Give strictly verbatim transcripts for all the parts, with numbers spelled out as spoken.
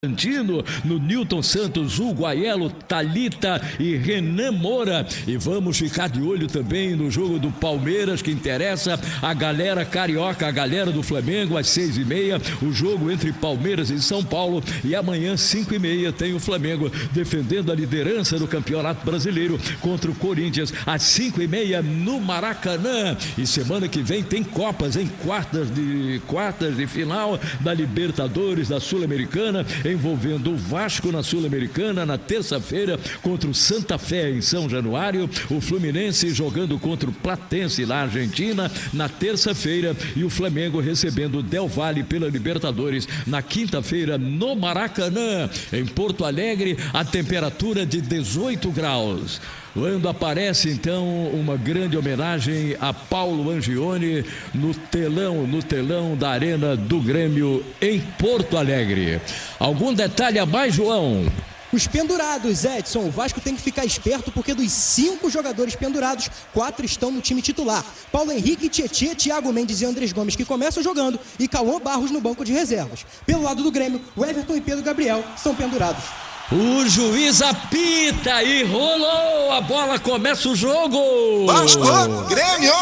Antino, no Newton Santos, Hugo Aiello, Thalita e Renan Moura. E vamos ficar de olho também no jogo do Palmeiras, que interessa a galera carioca, a galera do Flamengo, às seis e meia, o jogo entre Palmeiras e São Paulo. E amanhã, cinco e meia, tem o Flamengo defendendo a liderança do Campeonato Brasileiro contra o Corinthians, às cinco e meia, no Maracanã. E semana que vem tem Copas, em quartas de, quartas de final da Libertadores, da Sul-Americana, envolvendo o Vasco na Sul-Americana na terça-feira contra o Santa Fé em São Januário, o Fluminense jogando contra o Platense na Argentina na terça-feira e o Flamengo recebendo o Del Valle pela Libertadores na quinta-feira no Maracanã. Em Porto Alegre, a temperatura de dezoito graus. Quando aparece então uma grande homenagem a Paulo Angione no telão, no telão da Arena do Grêmio em Porto Alegre. Algum detalhe a mais, João? Os pendurados, Edson, o Vasco tem que ficar esperto porque dos cinco jogadores pendurados, quatro estão no time titular. Paulo Henrique, Tietê, Thiago Mendes e Andrés Gomes que começam jogando e Cauã Barros no banco de reservas. Pelo lado do Grêmio, o Everton e Pedro Gabriel são pendurados. O juiz apita e rolou, a bola, começa o jogo. Vasco, Grêmio.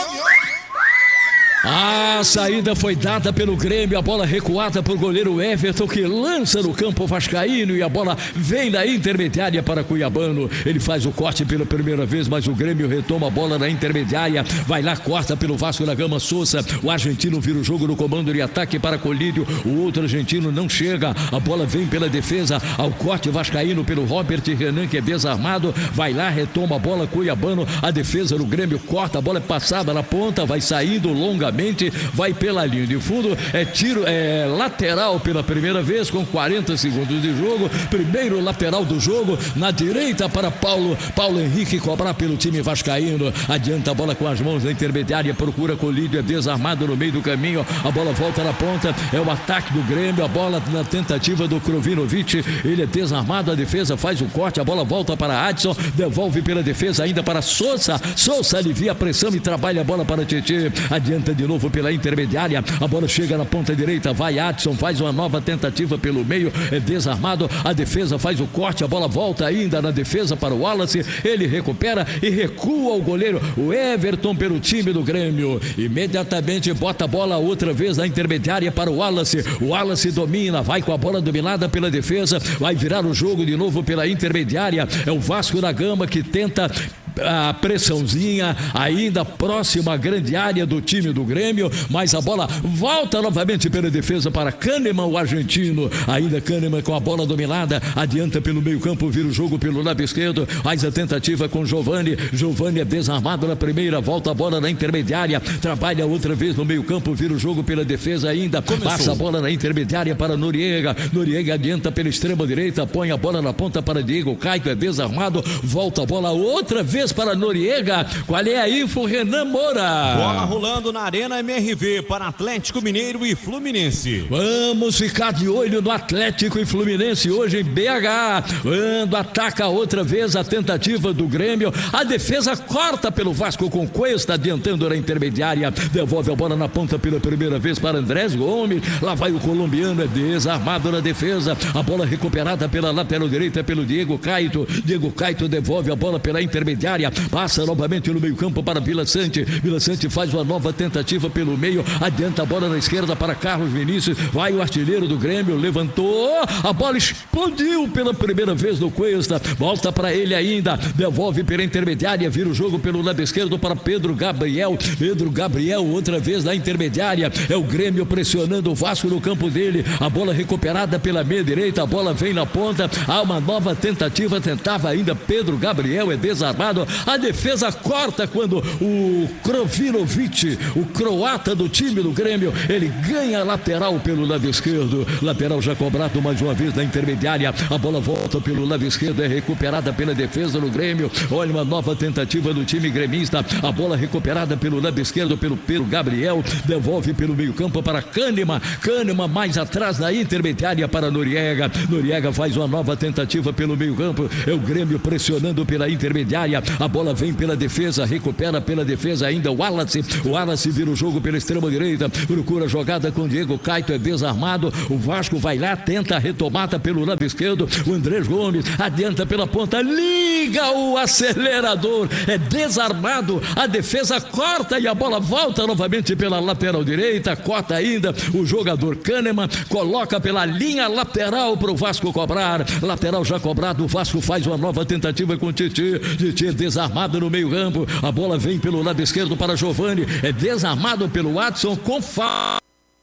A saída foi dada pelo Grêmio, a bola recuada por goleiro Everton, que lança no campo vascaíno e a bola vem da intermediária para Cuiabano. Ele faz o corte pela primeira vez, mas o Grêmio retoma a bola na intermediária, vai lá, corta pelo Vasco da Gama, Sousa. O argentino vira o jogo no comando de ataque para Colídio, o outro argentino não chega, a bola vem pela defesa, ao corte vascaíno pelo Robert Renan, que é desarmado, vai lá, retoma a bola Cuiabano, a defesa do Grêmio corta, a bola é passada na ponta, vai saindo longa, vai pela linha de fundo, é tiro, é lateral pela primeira vez com quarenta segundos de jogo, primeiro lateral do jogo, na direita para Paulo, Paulo Henrique cobrar pelo time vascaíno, adianta a bola com as mãos na intermediária, procura Colídio, é desarmado no meio do caminho, a bola volta na ponta, é o ataque do Grêmio, a bola na tentativa do Krovinovic, ele é desarmado, a defesa faz o corte, a bola volta para Adson, devolve pela defesa ainda para Sousa, Sousa alivia a pressão e trabalha a bola para Tietê, adianta de novo pela intermediária, a bola chega na ponta direita, vai Adson, faz uma nova tentativa pelo meio, é desarmado, a defesa faz o corte, a bola volta ainda na defesa para o Wallace, ele recupera e recua o goleiro, o Everton pelo time do Grêmio, imediatamente bota a bola outra vez na intermediária para o Wallace, o Wallace domina, vai com a bola dominada pela defesa, vai virar o jogo de novo pela intermediária, é o Vasco da Gama que tenta a pressãozinha ainda próxima à grande área do time do Grêmio, mas a bola volta novamente pela defesa para Kahneman, o argentino, ainda Kahneman com a bola dominada, adianta pelo meio campo, vira o jogo pelo lado esquerdo, faz a tentativa com Giovani, Giovani é desarmado na primeira, volta a bola na intermediária, trabalha outra vez no meio campo, vira o jogo pela defesa ainda, Começou. Passa a bola na intermediária para Noriega, Noriega adianta pela extrema direita, põe a bola na ponta para Diego Caio, é desarmado, volta a bola outra vez para Noriega. Qual é a info, Renan Moura? Bola rolando na Arena M R V para Atlético Mineiro e Fluminense. Vamos ficar de olho no Atlético e Fluminense hoje em B H. Quando ataca outra vez a tentativa do Grêmio, a defesa corta pelo Vasco com Cuesta, adiantando na intermediária, devolve a bola na ponta pela primeira vez para Andrés Gomes, lá vai o colombiano, é desarmado na defesa, a bola recuperada pela lateral direita pelo Diego Caio, Diego Caio devolve a bola pela intermediária, passa novamente no meio campo para Vila Sante, Vila Sante faz uma nova tentativa pelo meio, adianta a bola na esquerda para Carlos Vinícius, vai o artilheiro do Grêmio, levantou, a bola explodiu pela primeira vez no Cuesta, volta para ele ainda, devolve pela intermediária, vira o jogo pelo lado esquerdo para Pedro Gabriel, Pedro Gabriel outra vez na intermediária, é o Grêmio pressionando o Vasco no campo dele, a bola recuperada pela meia direita, a bola vem na ponta, há uma nova tentativa, tentava ainda Pedro Gabriel, é desarmado, a defesa corta quando o Krovinovic, o croata do time do Grêmio, ele ganha lateral pelo lado esquerdo, lateral já cobrado mais uma vez na intermediária, a bola volta pelo lado esquerdo, é recuperada pela defesa do Grêmio, olha uma nova tentativa do time gremista, a bola recuperada pelo lado esquerdo pelo Pedro Gabriel, devolve pelo meio campo para Kahneman, Kahneman mais atrás na intermediária para Noriega, Noriega faz uma nova tentativa pelo meio campo, é o Grêmio pressionando pela intermediária, a bola vem pela defesa, recupera pela defesa ainda o Wallace, o Wallace vira o jogo pela extrema direita, procura jogada com o Diego Caito, é desarmado, o Vasco vai lá, tenta a retomada pelo lado esquerdo, o Andrés Gomes adianta pela ponta, liga o acelerador, é desarmado, a defesa corta e a bola volta novamente pela lateral direita, corta ainda o jogador Kahneman, coloca pela linha lateral para o Vasco cobrar, lateral já cobrado, o Vasco faz uma nova tentativa com o Titi, Titi desarmado no meio campo, a bola vem pelo lado esquerdo para Giovani, é desarmado pelo Watson com falta.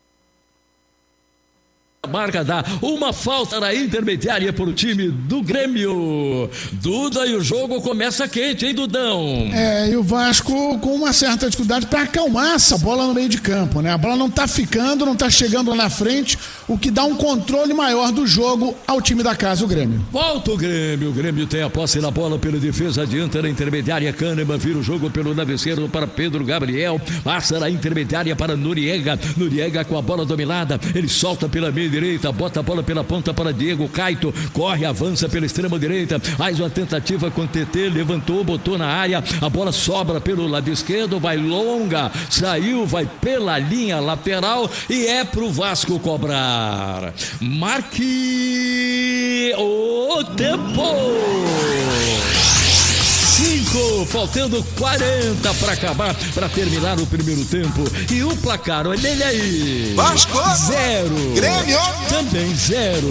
Marca dá uma falta na intermediária para o time do Grêmio. Duda, e o jogo começa quente, hein, Dudão? É, e o Vasco com uma certa dificuldade para acalmar essa bola no meio de campo, né? A bola não tá ficando, não tá chegando lá na frente, o que dá um controle maior do jogo ao time da casa, o Grêmio. Volta o Grêmio, o Grêmio tem a posse na bola pela defesa, adianta na intermediária, Kahneman vira o jogo pelo lado esquerdo para Pedro Gabriel, passa na intermediária para Noriega, Noriega com a bola dominada, ele solta pela meia direita, bota a bola pela ponta para Diego Caito, corre, avança pela extrema direita, mais uma tentativa com o T T, levantou, botou na área, a bola sobra pelo lado esquerdo, vai longa, saiu, vai pela linha lateral e é pro Vasco cobrar. Marque o tempo! cinco, faltando quarenta para acabar, para terminar o primeiro tempo. E o placar, olha ele aí. Vasco, zero. Grêmio, também zero.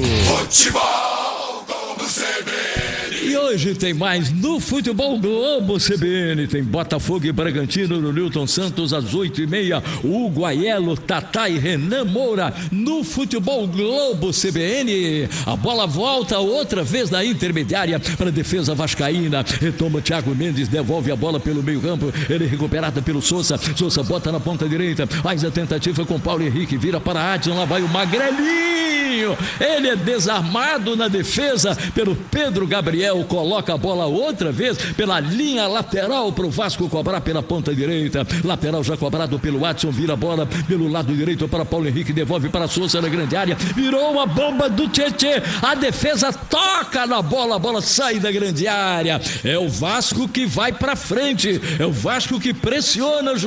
Futebol Globo C B N. E hoje tem mais no Futebol Globo C B N. Tem Botafogo e Bragantino no Newton Santos às oito e meia. Hugo Aiello, Tatá e Renan Moura no Futebol Globo C B N. A bola volta outra vez na intermediária para a defesa vascaína. Retoma Thiago Mendes, devolve a bola pelo meio campo. Ele é recuperada pelo Sousa. Sousa bota na ponta direita. Faz a tentativa com Paulo Henrique. Vira para Adson. Lá vai o Magrelinho. Ele é desarmado na defesa pelo Pedro Gabriel. Coloca a bola outra vez pela linha lateral para o Vasco cobrar pela ponta direita. Lateral já cobrado pelo Watson. Vira a bola pelo lado direito para Paulo Henrique. Devolve para Sousa na grande área. Virou uma bomba do Tietê. A defesa toca na bola. A bola sai da grande área. É o Vasco que vai para frente. É o Vasco que pressiona,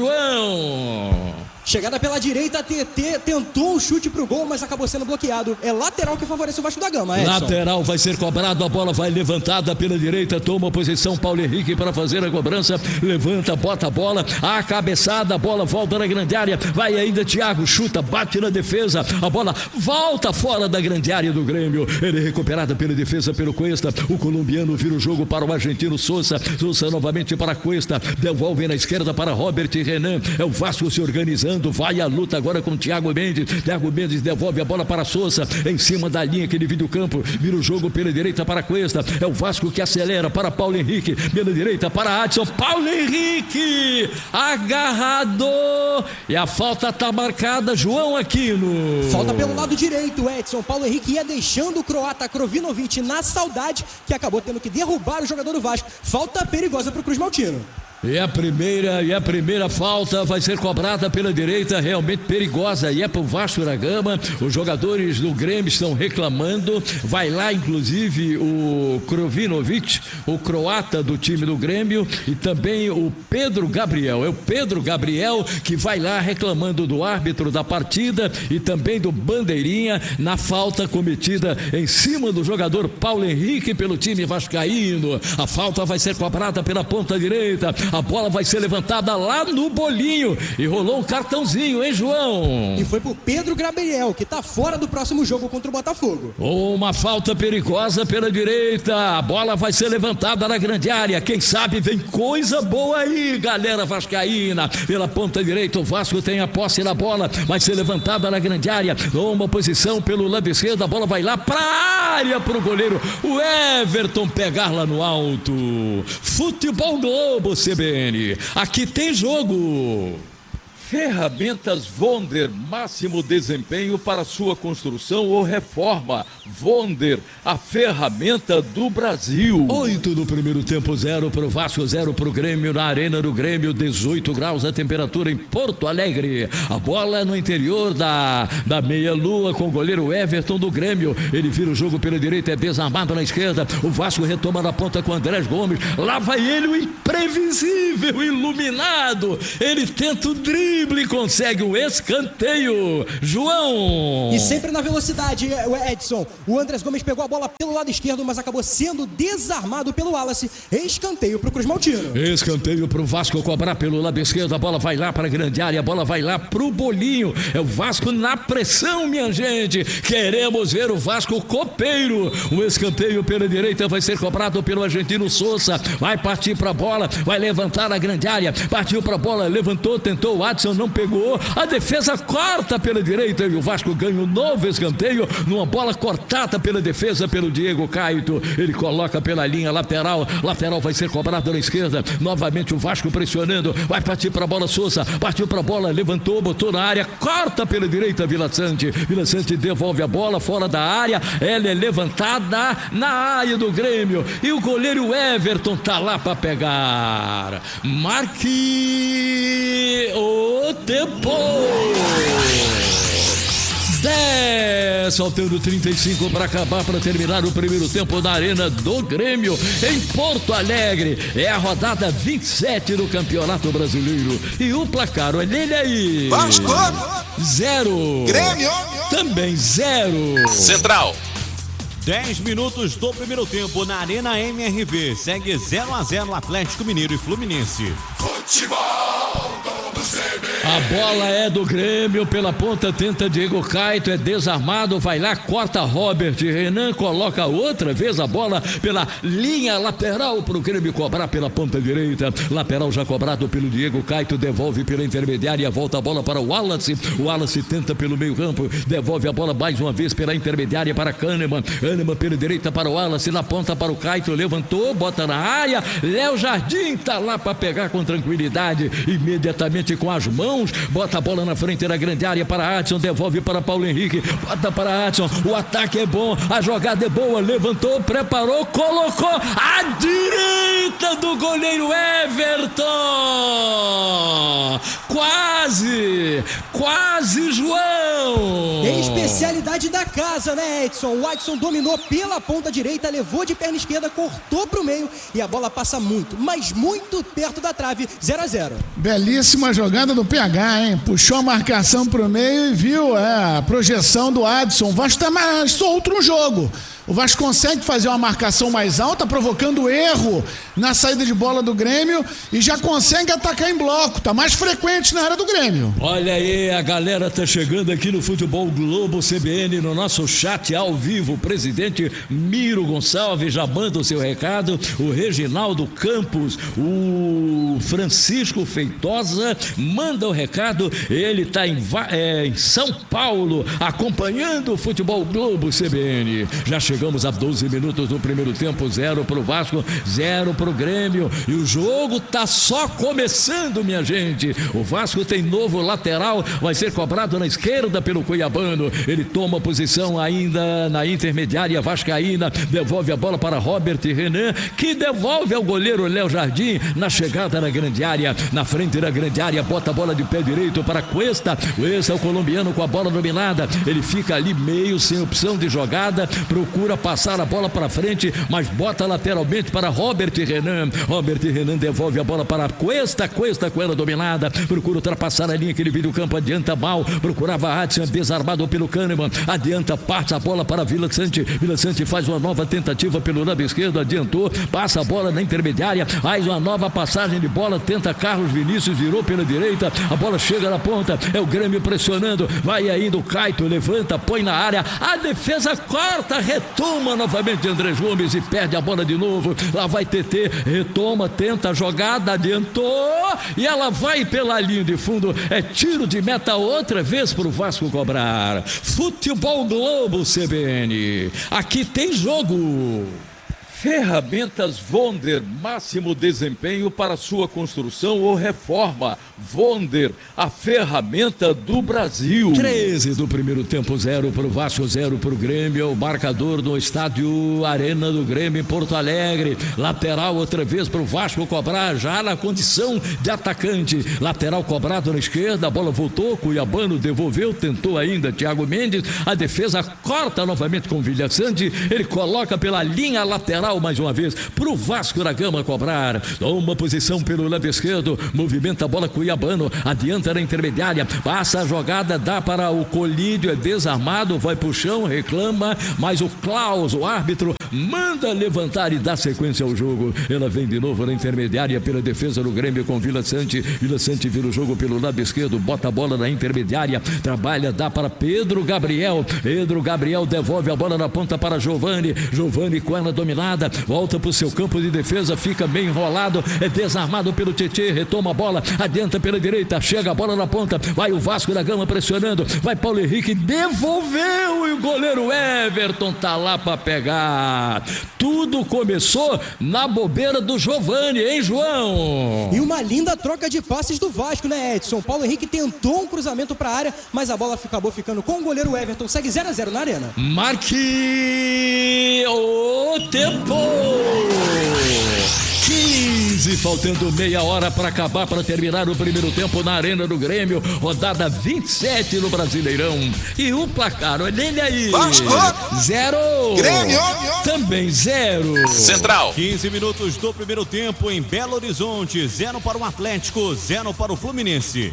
João. Chegada pela direita, T T tentou um chute pro gol, mas acabou sendo bloqueado. É lateral que favorece o Vasco da Gama, Edson. Lateral vai ser cobrado, a bola vai levantada pela direita, toma a posição Paulo Henrique para fazer a cobrança, levanta, bota a bola, a cabeçada, a bola volta na grande área, vai ainda Thiago, chuta, bate na defesa, a bola volta fora da grande área do Grêmio, ele é recuperada pela defesa, pelo Cuesta, o colombiano vira o jogo para o argentino Sousa, Sousa novamente para Cuesta, devolve na esquerda para Robert e Renan, é o Vasco se organizando, vai a luta agora com o Thiago Mendes. Thiago Mendes devolve a bola para Sousa, em cima da linha que divide o campo, vira o jogo pela direita para Cuesta, é o Vasco que acelera para Paulo Henrique, pela direita para Adson, Paulo Henrique agarrado, e a falta está marcada, João Aquino. Falta pelo lado direito, Edson. Paulo Henrique ia deixando o croata Krovinovic na saudade, que acabou tendo que derrubar o jogador do Vasco. Falta perigosa para o Cruz Maltino. E a primeira, e a primeira falta vai ser cobrada pela direita, realmente perigosa, e é para o Vasco da Gama. Os jogadores do Grêmio estão reclamando, vai lá inclusive o Krovinovic, o croata do time do Grêmio, e também o Pedro Gabriel, é o Pedro Gabriel que vai lá reclamando do árbitro da partida e também do bandeirinha na falta cometida em cima do jogador Paulo Henrique pelo time vascaíno. A falta vai ser cobrada pela ponta direita, a bola vai ser levantada lá no bolinho e rolou um cartãozinho, hein, João? E foi pro Pedro Gabriel, que tá fora do próximo jogo contra o Botafogo. Uma falta perigosa pela direita, a bola vai ser levantada na grande área, quem sabe vem coisa boa aí, galera vascaína. Pela ponta direita o Vasco tem a posse na bola, vai ser levantada na grande área, uma posição pelo lado esquerdo, a bola vai lá pra área pro goleiro, o Everton pegar lá no alto. Futebol Globo C B N, aqui tem jogo. Ferramentas Vonder, máximo desempenho para sua construção ou reforma. Vonder, a ferramenta do Brasil. Oito do primeiro tempo, zero para o Vasco, zero para o Grêmio, na Arena do Grêmio, dezoito graus a temperatura em Porto Alegre. A bola no interior da, da meia-lua com o goleiro Everton do Grêmio. Ele vira o jogo pela direita, é desarmado na esquerda. O Vasco retoma na ponta com Andrés Gomes. Lá vai ele, o imprevisível, iluminado. Ele tenta o drible. Consegue o escanteio, João. E sempre na velocidade, o Edson. O Andrés Gomes pegou a bola pelo lado esquerdo, mas acabou sendo desarmado pelo Wallace. Escanteio pro Cruz Maltino. Escanteio pro Vasco cobrar pelo lado esquerdo. A bola vai lá para a grande área, a bola vai lá pro bolinho. É o Vasco na pressão, minha gente. Queremos ver o Vasco copeiro. O escanteio pela direita vai ser cobrado pelo argentino Sousa. Vai partir pra bola, vai levantar a grande área. Partiu pra bola, levantou, tentou o Adson. Não pegou, a defesa corta pela direita e o Vasco ganha um novo escanteio numa bola cortada pela defesa pelo Diego Caito. Ele coloca pela linha lateral, lateral vai ser cobrado na esquerda, novamente o Vasco pressionando, vai partir para a bola Sousa, partiu para a bola, levantou, botou na área, corta pela direita Vila Sante, Vila Sante devolve a bola fora da área, ela é levantada na área do Grêmio e o goleiro Everton tá lá para pegar. Marque o tempo. dez, faltando trinta e cinco para acabar, para terminar o primeiro tempo na Arena do Grêmio, em Porto Alegre. É a rodada vinte e sete do Campeonato Brasileiro. E o placar, olha ele aí. Vasco! Zero. Grêmio! Também zero. Central. dez minutos do primeiro tempo na Arena M R V. Segue zero a zero Atlético Mineiro e Fluminense. Futebol do C B. A bola é do Grêmio, pela ponta tenta Diego Caito, é desarmado, vai lá, corta Robert Renan, coloca outra vez a bola pela linha lateral para o Grêmio cobrar pela ponta direita. Lateral já cobrado pelo Diego Caito, devolve pela intermediária, volta a bola para o Wallace. O Wallace tenta pelo meio campo, devolve a bola mais uma vez pela intermediária para Kahneman. Kahneman pela direita para o Wallace, na ponta para o Caito, levantou, bota na área. Léo Jardim tá lá para pegar com tranquilidade, imediatamente com as mãos, bota a bola na frente da grande área para Adson, devolve para Paulo Henrique, bota para Adson, o ataque é bom, a jogada é boa, levantou, preparou, colocou à direita do goleiro Everton. Quase, quase, João. Especialidade da casa, né, Edson? O Adson dominou pela ponta direita, levou de perna esquerda, cortou pro meio e a bola passa muito, mas muito perto da trave. Zero a zero. Belíssima jogada do P H, hein? Puxou a marcação pro meio e viu é, a projeção do Adson. O Vasco tá mais solto no jogo. O Vasco consegue fazer uma marcação mais alta, provocando erro na saída de bola do Grêmio e já consegue atacar em bloco. Tá mais frequente na área do Grêmio. Olha aí, a galera tá chegando aqui no Futebol Globo C B N, no nosso chat ao vivo. O presidente Miro Gonçalves já manda o seu recado. O Reginaldo Campos, o Francisco Feitosa manda o recado. Ele tá em, é, em São Paulo, acompanhando o Futebol Globo C B N. Já chegou. Chegamos a doze minutos do primeiro tempo, zero pro Vasco, zero pro Grêmio. E o jogo tá só começando, minha gente. O Vasco tem novo lateral, vai ser cobrado na esquerda pelo Cuiabano. Ele toma posição ainda na intermediária vascaína, devolve a bola para Robert Renan, que devolve ao goleiro Léo Jardim na chegada na grande área. Na frente da grande área, bota a bola de pé direito para Cuesta. Cuesta, o colombiano com a bola dominada. Ele fica ali meio sem opção de jogada, procura passar a bola para frente, mas bota lateralmente para Robert Renan. Robert Renan devolve a bola para Cuesta, Cuesta com ela dominada, procura ultrapassar a linha que ele vira o campo, adianta mal, procurava Adson, desarmado pelo Kahneman, adianta, passa a bola para Vila Sante, Vila Sante faz uma nova tentativa pelo lado esquerdo, adiantou, passa a bola na intermediária, faz uma nova passagem de bola, tenta Carlos Vinícius, virou pela direita, a bola chega na ponta, é o Grêmio pressionando, vai ainda o Caito, levanta, põe na área, a defesa corta, retoma novamente Andrés Gomes e perde a bola de novo. Lá vai T T, retoma, tenta a jogada, adiantou e ela vai pela linha de fundo. É tiro de meta outra vez para o Vasco cobrar. Futebol Globo C B N. Aqui tem jogo. Ferramentas Wonder, máximo desempenho para sua construção ou reforma. Wonder, a ferramenta do Brasil. treze do primeiro tempo, zero para o Vasco, zero para o Grêmio. O marcador no estádio Arena do Grêmio em Porto Alegre. Lateral outra vez para o Vasco cobrar, já na condição de atacante. Lateral cobrado na esquerda, a bola voltou, Cuiabano devolveu, tentou ainda Thiago Mendes. A defesa corta novamente com o Vilhaçante. Ele coloca pela linha lateral mais uma vez pro Vasco da Gama cobrar. Toma posição pelo lado esquerdo, movimenta a bola Cuiabano, adianta na intermediária, passa a jogada, dá para o Colídio, é desarmado, vai pro chão, reclama, mas o Klaus, o árbitro, manda levantar e dá sequência ao jogo. Ela vem de novo na intermediária pela defesa do Grêmio com Vilhaçante. Vilhaçante vira o jogo pelo lado esquerdo, bota a bola na intermediária, trabalha, dá para Pedro Gabriel. Pedro Gabriel devolve a bola na ponta para Giovani. Giovani com ela dominada, volta para o seu campo de defesa, fica bem enrolado, é desarmado pelo Tietê, retoma a bola, adianta pela direita, chega a bola na ponta, vai o Vasco da Gama pressionando, vai Paulo Henrique, devolveu e o goleiro Everton tá lá para pegar. Tudo começou na bobeira do Giovani, hein, João? E uma linda troca de passes do Vasco, né, Edson? Paulo Henrique tentou um cruzamento para a área, mas a bola acabou ficando com o goleiro Everton. Segue zero a zero na Arena. Marque o tempo. quinze, faltando meia hora para acabar, para terminar o primeiro tempo na Arena do Grêmio, rodada vinte e sete no Brasileirão. E o placar, olha ele aí. Vasco. Zero. Grêmio. Também zero. Central. quinze minutos do primeiro tempo em Belo Horizonte, zero para o Atlético, zero para o Fluminense.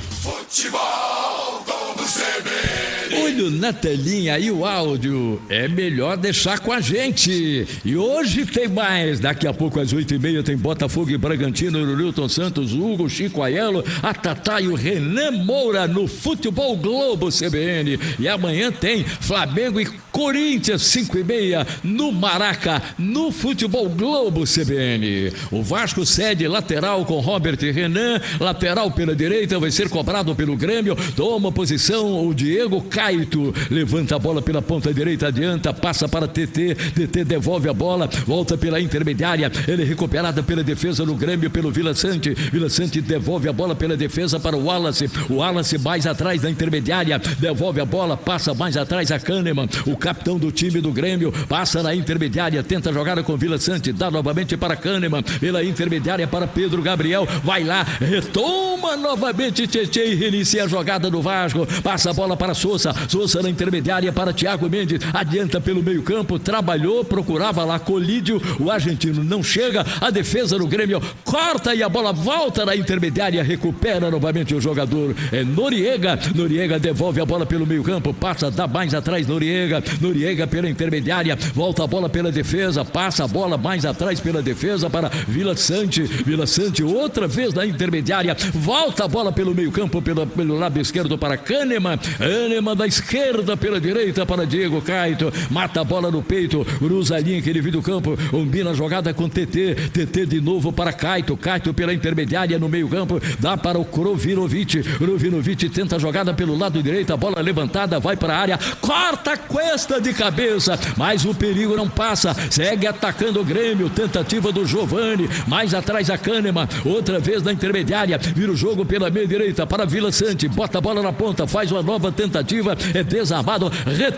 Futebol do C B N. Olho na telinha e o áudio, é melhor deixar com a gente. E hoje tem mais, daqui a pouco às oito e meia tem Botafogo e Bragantino, o Nilton Santos, o Hugo, Chico Aiello, a Tatá e o Renan Moura no Futebol Globo C B N. E amanhã tem Flamengo e Corinthians, cinco e meia, no Maraca, no Futebol Globo C B N. O Vasco cede lateral com Robert e Renan, lateral pela direita vai ser cobrado pelo Grêmio, toma posição o Diego Caito, levanta a bola pela ponta direita, adianta, passa para T T, T T devolve a bola, volta pela intermediária, ele é recuperada pela defesa do Grêmio, pelo Vilhaçante, Vilhaçante devolve a bola pela defesa para o Wallace, o Wallace mais atrás da intermediária, devolve a bola, passa mais atrás a Kahneman, o capitão do time do Grêmio, passa na intermediária, tenta jogar com Vilhaçante, dá novamente para Kahneman, pela intermediária para Pedro Gabriel, vai lá, retoma novamente Tietê e reinicia a jogada do Vasco, passa a bola para Sousa, Sousa na intermediária para Thiago Mendes, adianta pelo meio campo, trabalhou, procurava lá Colídio, o argentino não chega, a defesa do Grêmio corta e a bola volta na intermediária, recupera novamente o jogador, é Noriega, Noriega devolve a bola pelo meio campo, passa, dá mais atrás Noriega, Noriega pela intermediária, volta a bola pela defesa, passa a bola mais atrás pela defesa para Vilhaçante, Vilhaçante outra vez na intermediária, volta a bola pelo meio campo, pelo, pelo lado esquerdo para Kahneman, Kahneman da esquerda pela direita para Diego Caito, mata a bola no peito, cruza a linha que ele viu do campo, combina a jogada com T T, T T de novo para Caito, Caito pela intermediária no meio campo, dá para o Krovinovic, Krovinovic tenta a jogada pelo lado direito, a bola levantada, vai para a área, corta a cuesta de cabeça, mas o perigo não passa, segue atacando o Grêmio, tentativa do Giovani, mais atrás a Kahneman, outra vez na intermediária, vira o jogo pela meia direita para Vilhaçante, bota a bola na ponta, faz uma nova tentativa, é desarmado,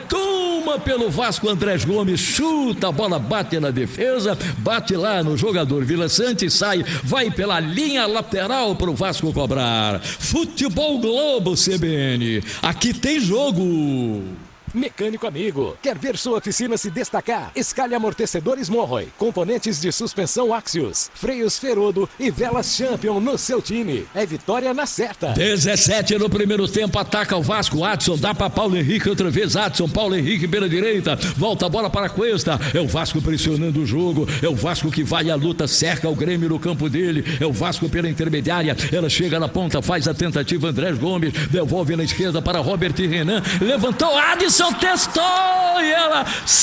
retoma pelo Vasco Andrés Gomes, chuta, a bola bate na defesa, bate lá no jogador Vilhaçante, sai, vai pela linha lateral para o Vasco cobrar. Futebol Globo C B N, aqui tem jogo. Mecânico amigo, quer ver sua oficina se destacar? Escalhe amortecedores Monroy, componentes de suspensão Axios, freios Ferodo e velas Champion no seu time. É vitória na certa. dezessete no primeiro tempo, ataca o Vasco, Adson, dá para Paulo Henrique outra vez, Adson, Paulo Henrique pela direita, volta a bola para a Cuesta, é o Vasco pressionando o jogo, é o Vasco que vai à luta, cerca o Grêmio no campo dele, é o Vasco pela intermediária, ela chega na ponta, faz a tentativa, Andrés Gomes, devolve na esquerda para Robert e Renan, levantou, Adson testou e ela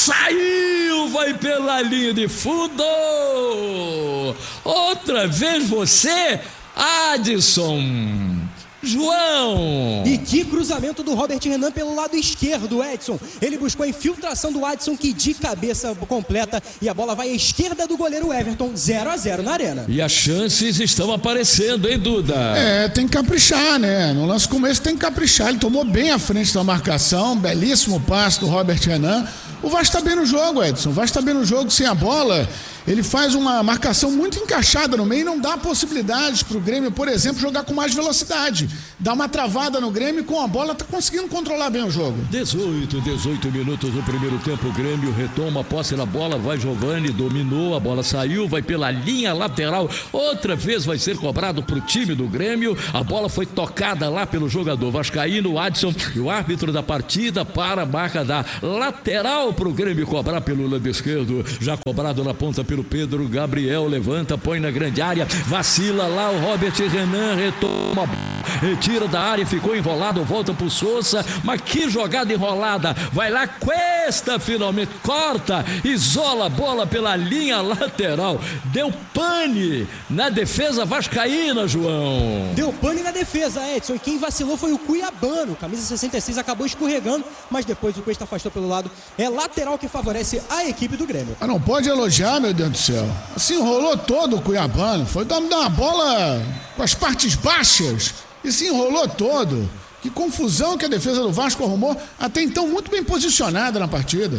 saiu, vai pela linha de fundo. Outra vez você, Adson. João! E que cruzamento do Robert Renan pelo lado esquerdo, Edson. Ele buscou a infiltração do Adson, que de cabeça completa, e a bola vai à esquerda do goleiro Everton, zero a zero na arena. E as chances estão aparecendo, hein, Duda? É, tem que caprichar, né? No lance como esse tem que caprichar. Ele tomou bem à frente da marcação, belíssimo passe do Robert Renan. O Vasco está bem no jogo, Edson. O Vasco está bem no jogo sem a bola. Ele faz uma marcação muito encaixada no meio e não dá possibilidades para o Grêmio, por exemplo, jogar com mais velocidade. Dá uma travada no Grêmio e com a bola está conseguindo controlar bem o jogo. dezoito, dezoito minutos do primeiro tempo. O Grêmio retoma a posse na bola. Vai Giovani, dominou, a bola saiu, vai pela linha lateral. Outra vez vai ser cobrado para o time do Grêmio. A bola foi tocada lá pelo jogador vascaíno, Adson, e o árbitro da partida para a marca da lateral para o Grêmio cobrar pelo lado esquerdo. Já cobrado na ponta pelo Pedro Gabriel, levanta, põe na grande área, vacila lá o Robert Renan, retoma, retira da área, ficou enrolado, volta pro Sousa, mas que jogada enrolada, vai lá, Cuesta finalmente, corta, isola a bola pela linha lateral, deu pane na defesa vascaína, João. Deu pane na defesa, Edson, e quem vacilou foi o Cuiabano, camisa sessenta e seis acabou escorregando, mas depois o Cuesta afastou pelo lado, é lateral que favorece a equipe do Grêmio. Ah, não pode elogiar, meu Deus do céu. Assim enrolou todo o Cuiabano. Foi dar uma bola com as partes baixas e se enrolou todo. Que confusão que a defesa do Vasco arrumou. Até então muito bem posicionada na partida.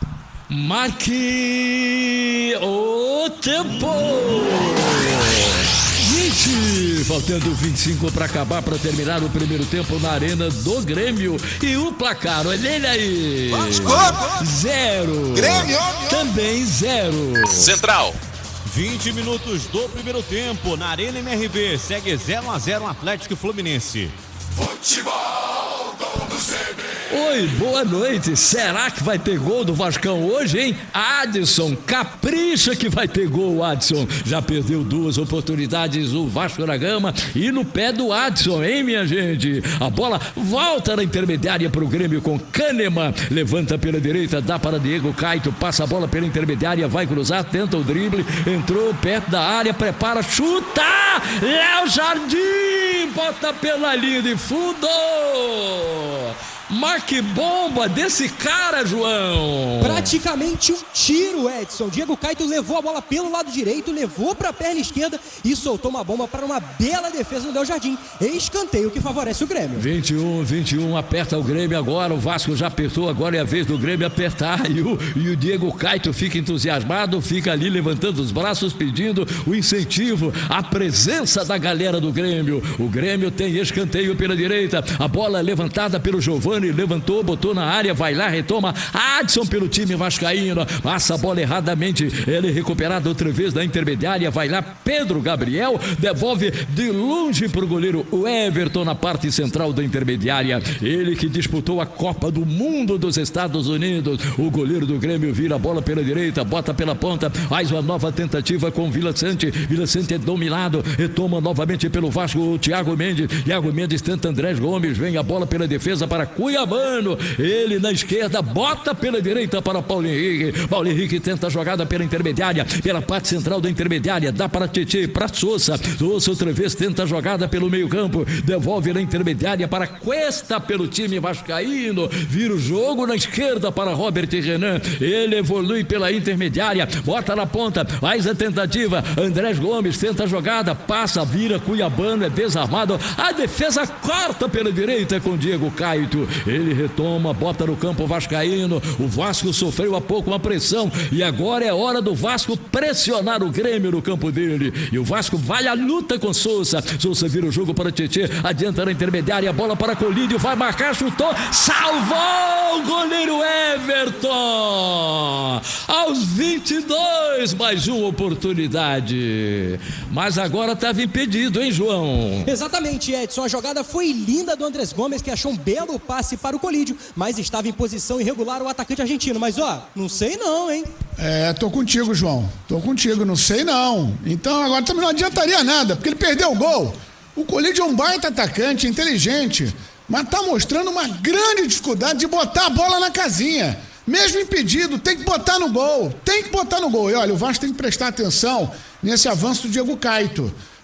Marque o tempo. vinte, faltando vinte e cinco para acabar, para terminar o primeiro tempo na arena do Grêmio. E o placar, olha ele aí. Vasco. Zero. Grêmio. Também zero. Central. vinte minutos do primeiro tempo na Arena M R V. Segue zero a zero Atlético Fluminense. Futebol, gol do C B. Oi, boa noite. Será que vai ter gol do Vascão hoje, hein? Adson, capricha que vai ter gol, Adson. Já perdeu duas oportunidades o Vasco da Gama e no pé do Adson, hein, minha gente? A bola volta na intermediária para o Grêmio com Kahneman. Levanta pela direita, dá para Diego Caito, passa a bola pela intermediária, vai cruzar, tenta o drible, entrou perto da área, prepara, chuta! Léo Jardim, bota pela linha de fundo! Mas que bomba desse cara, João! Praticamente um tiro, Edson. Diego Caito levou a bola pelo lado direito, levou para a perna esquerda e soltou uma bomba para uma bela defesa do Léo Jardim. Escanteio que favorece o Grêmio. vinte e um, vinte e um, aperta o Grêmio agora. O Vasco já apertou, agora é a vez do Grêmio apertar. E o, e o Diego Caito fica entusiasmado, fica ali levantando os braços, pedindo o incentivo, a presença da galera do Grêmio. O Grêmio tem escanteio pela direita, a bola levantada pelo Giovani. Levantou, botou na área, vai lá, retoma Adson pelo time vascaíno, passa a bola erradamente, ele é recuperado outra vez da intermediária, vai lá Pedro Gabriel, devolve de longe para o goleiro o Everton na parte central da intermediária, ele que disputou a Copa do Mundo dos Estados Unidos, o goleiro do Grêmio vira a bola pela direita, bota pela ponta, faz uma nova tentativa com Vila Sante, Vila Sante é dominado, retoma novamente pelo Vasco o Thiago Mendes, Thiago Mendes tenta Andrés Gomes, vem a bola pela defesa para Cuiabano, ele na esquerda, bota pela direita para Paulo Henrique, Paulo Henrique tenta a jogada pela intermediária, pela parte central da intermediária, dá para Tietê, para Sousa, Sousa outra vez tenta a jogada pelo meio campo, devolve na intermediária para Cuesta pelo time vascaíno, vira o jogo na esquerda para Robert Renan, ele evolui pela intermediária, bota na ponta, faz a tentativa, Andrés Gomes tenta a jogada, passa, vira Cuiabano, é desarmado, a defesa corta pela direita com Diego Caito, ele retoma, bota no campo vascaíno, o Vasco sofreu há pouco uma pressão e agora é hora do Vasco pressionar o Grêmio no campo dele, e o Vasco vai à luta com Sousa, Sousa vira o jogo para Tietê, adianta na intermediária, bola para Colídio, vai marcar, chutou, salvou o goleiro Everton, aos vinte e dois, mais uma oportunidade, mas agora estava impedido, hein, João? Exatamente, Edson, a jogada foi linda do Andrés Gomes, que achou um belo passe para o Colídio, mas estava em posição irregular o atacante argentino, mas ó, não sei não, hein? É, tô contigo, João, tô contigo, não sei não. Então agora também não adiantaria nada, porque ele perdeu o gol. O Colídio é um baita atacante, inteligente, mas tá mostrando uma grande dificuldade de botar a bola na casinha. Mesmo impedido, tem que botar no gol, tem que botar no gol. E olha, o Vasco tem que prestar atenção nesse avanço do Diego Caito,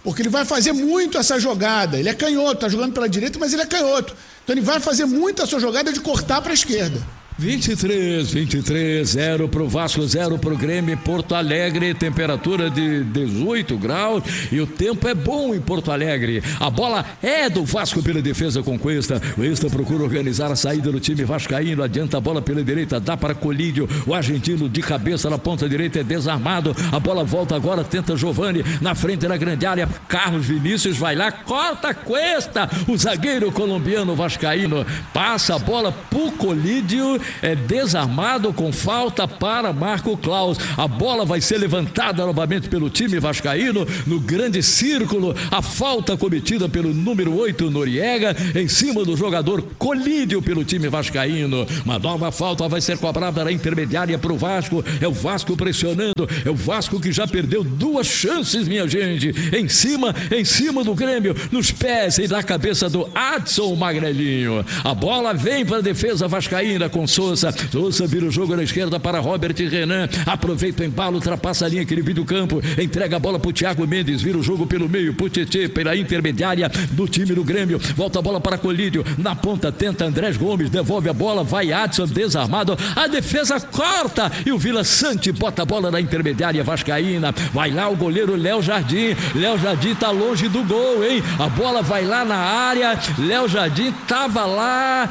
porque ele vai fazer muito essa jogada. Ele é canhoto, tá jogando pela direita, mas ele é canhoto. Então ele vai fazer muito essa jogada de cortar para a esquerda. vinte e três, vinte e três, zero pro Vasco, zero pro Grêmio. Porto Alegre, temperatura de dezoito graus e o tempo é bom em Porto Alegre. A bola é do Vasco pela defesa com Cuesta. Cuesta procura organizar a saída do time vascaíno, adianta a bola pela direita, dá para Colídio, o argentino de cabeça na ponta direita é desarmado. A bola volta agora, tenta Giovani na frente da grande área. Carlos Vinícius vai lá, corta Cuesta, o zagueiro colombiano vascaíno passa a bola pro Colídio. É desarmado com falta para Marco Klaus. A bola vai ser levantada novamente pelo time vascaíno no grande círculo. A falta cometida pelo número oito, Noriega, em cima do jogador Colídio pelo time vascaíno. Uma nova falta vai ser cobrada na intermediária para o Vasco. É o Vasco pressionando. É o Vasco que já perdeu duas chances, minha gente. Em cima, em cima do Grêmio, nos pés e na cabeça do Adson Magrelinho. A bola vem para a defesa vascaína com Sousa, Sousa vira o jogo na esquerda para Robert Renan, aproveita o embalo, ultrapassa a linha que ele vive do campo, entrega a bola para o Thiago Mendes, vira o jogo pelo meio, pro Tietê, pela intermediária do time do Grêmio, volta a bola para Colídio, na ponta tenta Andrés Gomes, devolve a bola, vai Adson desarmado, a defesa corta e o Vila Sante bota a bola na intermediária vascaína, vai lá o goleiro Léo Jardim, Léo Jardim tá longe do gol, hein? A bola vai lá na área, Léo Jardim tava lá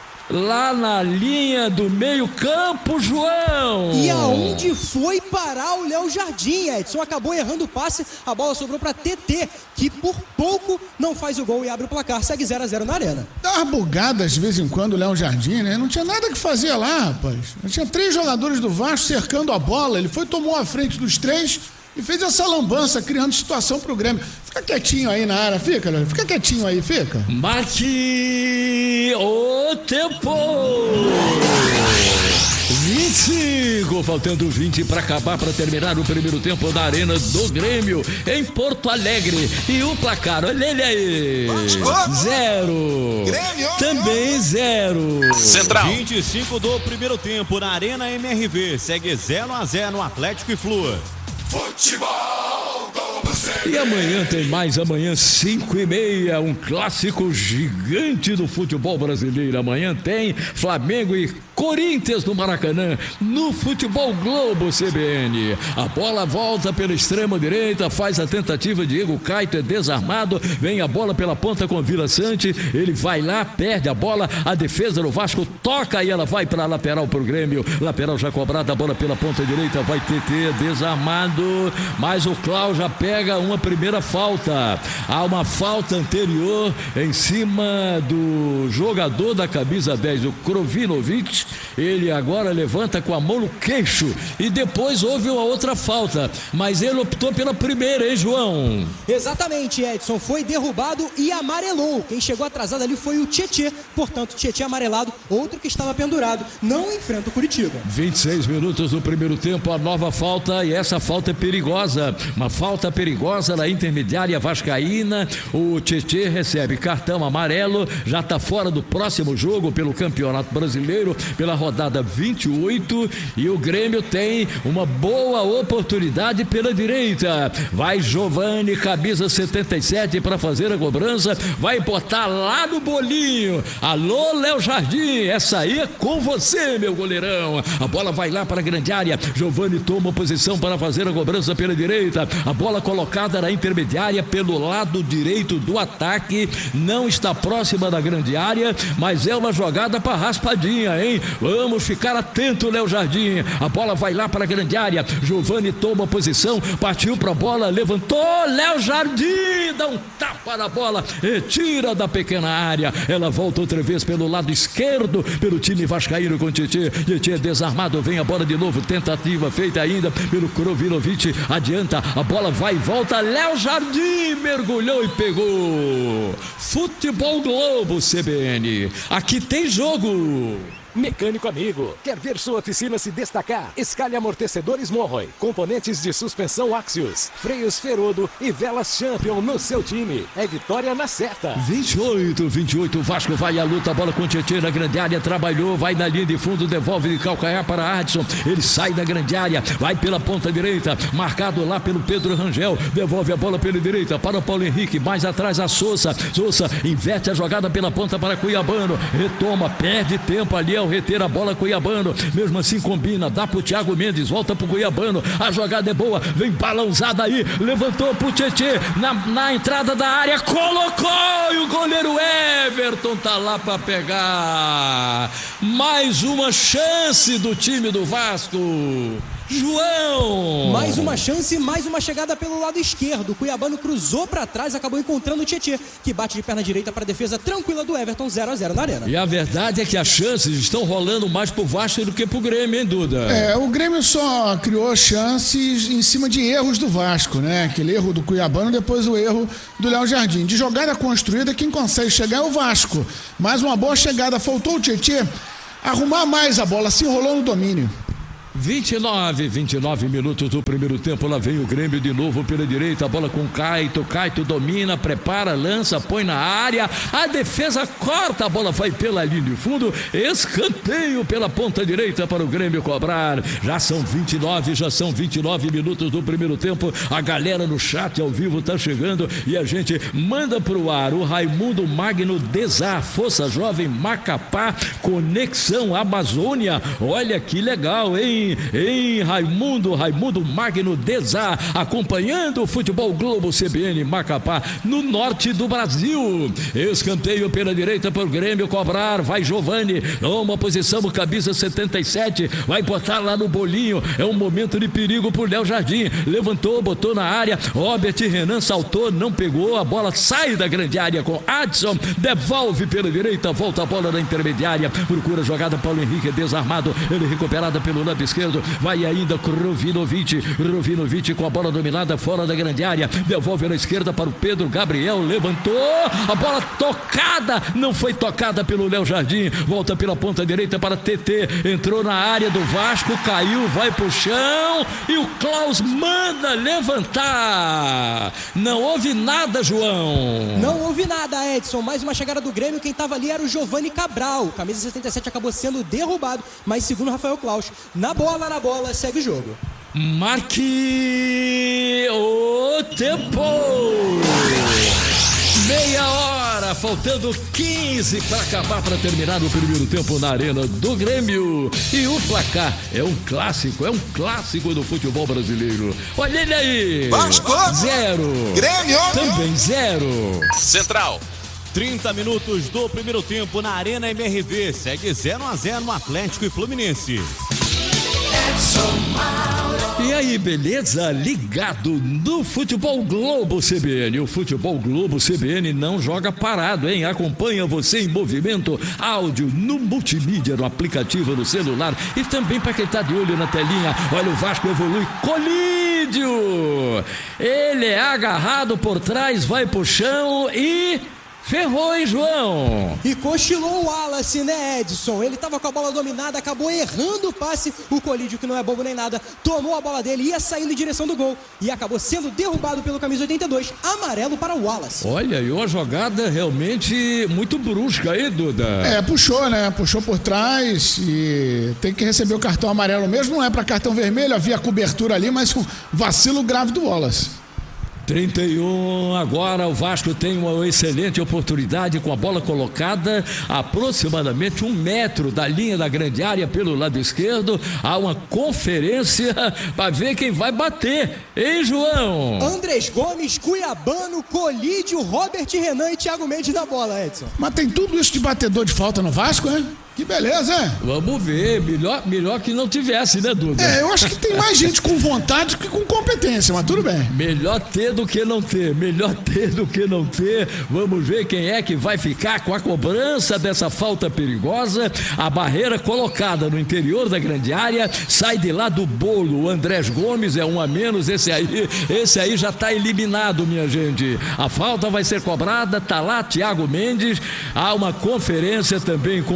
lá na linha do meio campo, João. E aonde foi parar o Léo Jardim, Edson? Acabou errando o passe, a bola sobrou para T T, que por pouco não faz o gol e abre o placar, segue zero a zero na arena. Dá uma bugada de vez em quando o Léo Jardim, né? Não tinha nada que fazer lá, rapaz. Tinha três jogadores do Vasco cercando a bola, ele foi, tomou a frente dos três e fez essa lambança, criando situação pro Grêmio. Fica quietinho aí na área, fica, Léo. Fica quietinho aí, fica. Marque o tempo. vinte e cinco, faltando vinte para acabar, para terminar o primeiro tempo da Arena do Grêmio, em Porto Alegre. E o placar, olha ele aí. Zero. Grêmio. Também zero. Central. vinte e cinco do primeiro tempo na Arena M R V. Segue zero a zero Atlético e Flu. Futebol do C B. E amanhã tem mais, amanhã cinco e meia, um clássico gigante do futebol brasileiro. Amanhã tem Flamengo e Corinthians no Maracanã, no Futebol Globo C B N. A bola volta pela extrema direita, faz a tentativa, Diego Caito é desarmado, vem a bola pela ponta com Vila Sante, ele vai lá, perde a bola, a defesa do Vasco toca e ela vai para a lateral pro Grêmio, lateral já cobrada, a bola pela ponta direita, vai T T desarmado, mas o Klaus já pega uma primeira falta. Há uma falta anterior em cima do jogador da camisa dez, o Krovinovic. Ele agora levanta com a mão no queixo e depois houve uma outra falta, mas ele optou pela primeira, hein, João? Exatamente, Edson, foi derrubado e amarelou. Quem chegou atrasado ali foi o Tietê, portanto, Tietê amarelado, outro que estava pendurado, não enfrenta o Curitiba. vinte e seis minutos do primeiro tempo, a nova falta, e essa falta é perigosa, uma falta perigosa na intermediária vascaína. O Tietê recebe cartão amarelo, já está fora do próximo jogo pelo Campeonato Brasileiro, pela rodada vinte e oito, e o Grêmio tem uma boa oportunidade pela direita. Vai Giovani, camisa setenta e sete, para fazer a cobrança, vai botar lá no bolinho. Alô, Léo Jardim, essa aí é com você, meu goleirão. A bola vai lá para a grande área, Giovani toma posição para fazer a cobrança pela direita, a bola colocada na intermediária pelo lado direito do ataque, não está próxima da grande área, mas é uma jogada para raspadinha, hein? Vamos ficar atento, Léo Jardim. A bola vai lá para a grande área. Giovani toma posição, partiu para a bola, levantou. Léo Jardim dá um tapa na bola, retira da pequena área. Ela volta outra vez pelo lado esquerdo, pelo time vascaíno com Tietê. Tietê desarmado, vem a bola de novo. Tentativa feita ainda pelo Krovinovic. Adianta, a bola vai e volta. Léo Jardim mergulhou e pegou. Futebol Globo C B N. Aqui tem jogo. Mecânico amigo, quer ver sua oficina se destacar? Escale amortecedores Monroy, componentes de suspensão Axios, freios Ferodo e velas Champion no seu time. É vitória na certa. vinte e oito, vinte e oito, Vasco vai à luta, bola com o Tietê na grande área, trabalhou, vai na linha de fundo, devolve de calcanhar para Adson, ele sai da grande área, vai pela ponta direita, marcado lá pelo Pedro Rangel, devolve a bola pela direita para o Paulo Henrique, mais atrás a Sousa, Sousa inverte a jogada pela ponta para Cuiabano, retoma, perde tempo ali ao reter a bola Cuiabano, mesmo assim combina, dá pro Thiago Mendes, volta pro Cuiabano, a jogada é boa, vem balãozada aí, levantou pro Tietê, na, na entrada da área, colocou e o goleiro Everton tá lá pra pegar, mais uma chance do time do Vasco. João! Mais uma chance, mais uma chegada pelo lado esquerdo. O Cuiabano cruzou pra trás, acabou encontrando o Tietê, que bate de perna direita para a defesa tranquila do Everton, zero a zero na arena. E a verdade é que as chances estão rolando mais pro Vasco do que pro Grêmio, hein, Duda? É, o Grêmio só criou chances em cima de erros do Vasco, né? Aquele erro do Cuiabano, depois o erro do Léo Jardim. De jogada construída, quem consegue chegar é o Vasco. Mais uma boa chegada, faltou o Tietê arrumar mais a bola, se enrolou no domínio. vinte e nove, vinte e nove minutos do primeiro tempo, lá vem o Grêmio de novo pela direita, a bola com o Caito, Caito domina, prepara, lança, põe na área, a defesa corta, a bola vai pela linha de fundo, escanteio pela ponta direita para o Grêmio cobrar, já são vinte e nove, já são vinte e nove minutos do primeiro tempo, a galera no chat ao vivo tá chegando e a gente manda pro ar o Raimundo Magno Desar, Força Jovem Macapá, Conexão Amazônia, olha que legal, hein? Em Raimundo, Raimundo Magno Desar, acompanhando o Futebol Globo C B N Macapá, no norte do Brasil. Escanteio pela direita para o Grêmio cobrar, vai Giovani, uma posição, camisa setenta e sete, vai botar lá no bolinho, é um momento de perigo pro Léo Jardim, levantou, botou na área, Robert Renan saltou, não pegou, a bola sai da grande área com Adson, devolve pela direita, volta a bola na intermediária, procura a jogada, Paulo Henrique desarmado, ele recuperada pelo lado esquerdo, vai ainda Krovinovic, Krovinovic com a bola dominada fora da grande área, devolve na esquerda para o Pedro Gabriel, levantou, a bola tocada, não foi tocada pelo Léo Jardim, volta pela ponta direita para T T, entrou na área do Vasco, caiu, vai pro chão e o Klaus manda levantar. Não houve nada, João. Não houve nada, Edson, mais uma chegada do Grêmio, quem estava ali era o Giovani Cabral, camisa setenta e sete acabou sendo derrubado, mas segundo Rafael Klaus, na bola, na bola, segue o jogo. Marque o tempo. Meia hora, faltando quinze para acabar, para terminar o primeiro tempo na arena do Grêmio. E o placar é um clássico, é um clássico do futebol brasileiro. Olha ele aí. Vasco. Zero. Grêmio. Também zero. Central. trinta minutos do primeiro tempo na Arena M R V. Segue zero a zero no Atlético e Fluminense. E aí, beleza? Ligado no Futebol Globo C B N. O Futebol Globo C B N não joga parado, hein? Acompanha você em movimento, áudio no multimídia, no aplicativo, no celular e também para quem tá de olho na telinha. Olha, o Vasco evolui. Colídio! Ele é agarrado por trás, vai pro chão e... ferrou, hein, João? E cochilou o Wallace, né, Edson? Ele tava com a bola dominada, acabou errando o passe. O Colídio, que não é bobo nem nada, tomou a bola dele, ia saindo em direção do gol e acabou sendo derrubado pelo camisa oitenta e dois, amarelo para o Wallace. Olha, e uma jogada realmente muito brusca, hein, Duda? É, puxou, né? Puxou por trás e tem que receber o cartão amarelo mesmo. Não é para cartão vermelho, havia cobertura ali, mas um vacilo grave do Wallace. trinta e um, agora o Vasco tem uma excelente oportunidade com a bola colocada aproximadamente um metro da linha da grande área pelo lado esquerdo. Há uma conferência para ver quem vai bater, hein, João? Andrés Gomes, Cuiabano, Colídio, Robert Renan e Thiago Mendes na bola, Edson. Mas tem tudo isso de batedor de falta no Vasco, né? Que beleza, hein? Vamos ver, melhor, melhor que não tivesse, né, Duda? É, eu acho que tem mais gente com vontade que com competência, mas tudo bem. Melhor ter do que não ter, melhor ter do que não ter. Vamos ver quem é que vai ficar com a cobrança dessa falta perigosa. A barreira colocada no interior da grande área, sai de lá do bolo. O Andrés Gomes é um a menos, esse aí, esse aí já está eliminado, minha gente. A falta vai ser cobrada, tá lá Thiago Mendes. Há uma conferência também com Souza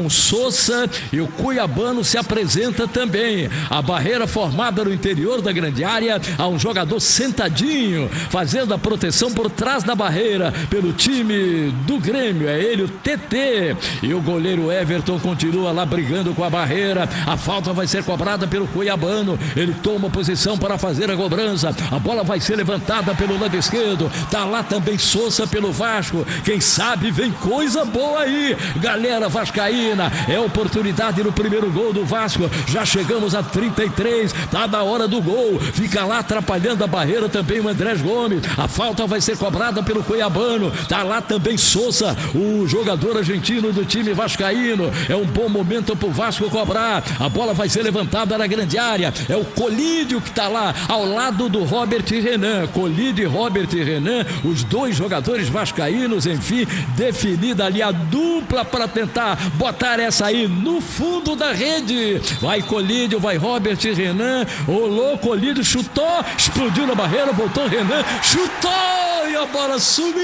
Sousa e o cuiabano se apresenta também. A barreira formada no interior da grande área, há um jogador sentadinho, fazendo a proteção por trás da barreira pelo time do Grêmio, é ele o T T, e o goleiro Everton continua lá brigando com a barreira. A falta vai ser cobrada pelo cuiabano, ele toma posição para fazer a cobrança, a bola vai ser levantada pelo lado esquerdo, tá lá também Sousa pelo Vasco, quem sabe vem coisa boa aí, galera vascaína, é oportunidade no primeiro gol do Vasco, já chegamos a trinta e três, tá na hora do gol, fica lá atrapalhando a barreira também o Andrés Gomes, a falta vai ser cobrada pelo cuiabano, tá lá também Sousa, o jogador argentino do time vascaíno, é um bom momento pro Vasco cobrar, a bola vai ser levantada na grande área, é o Colídio que tá lá ao lado do Robert Renan, Colídio e Robert Renan, os dois jogadores vascaínos, enfim, definida ali a dupla para tentar botar essa aí no fundo da rede, vai Colídio, vai Robert Renan, olô, Colídio chutou, explodiu na barreira, voltou Renan, chutou e a bola subiu.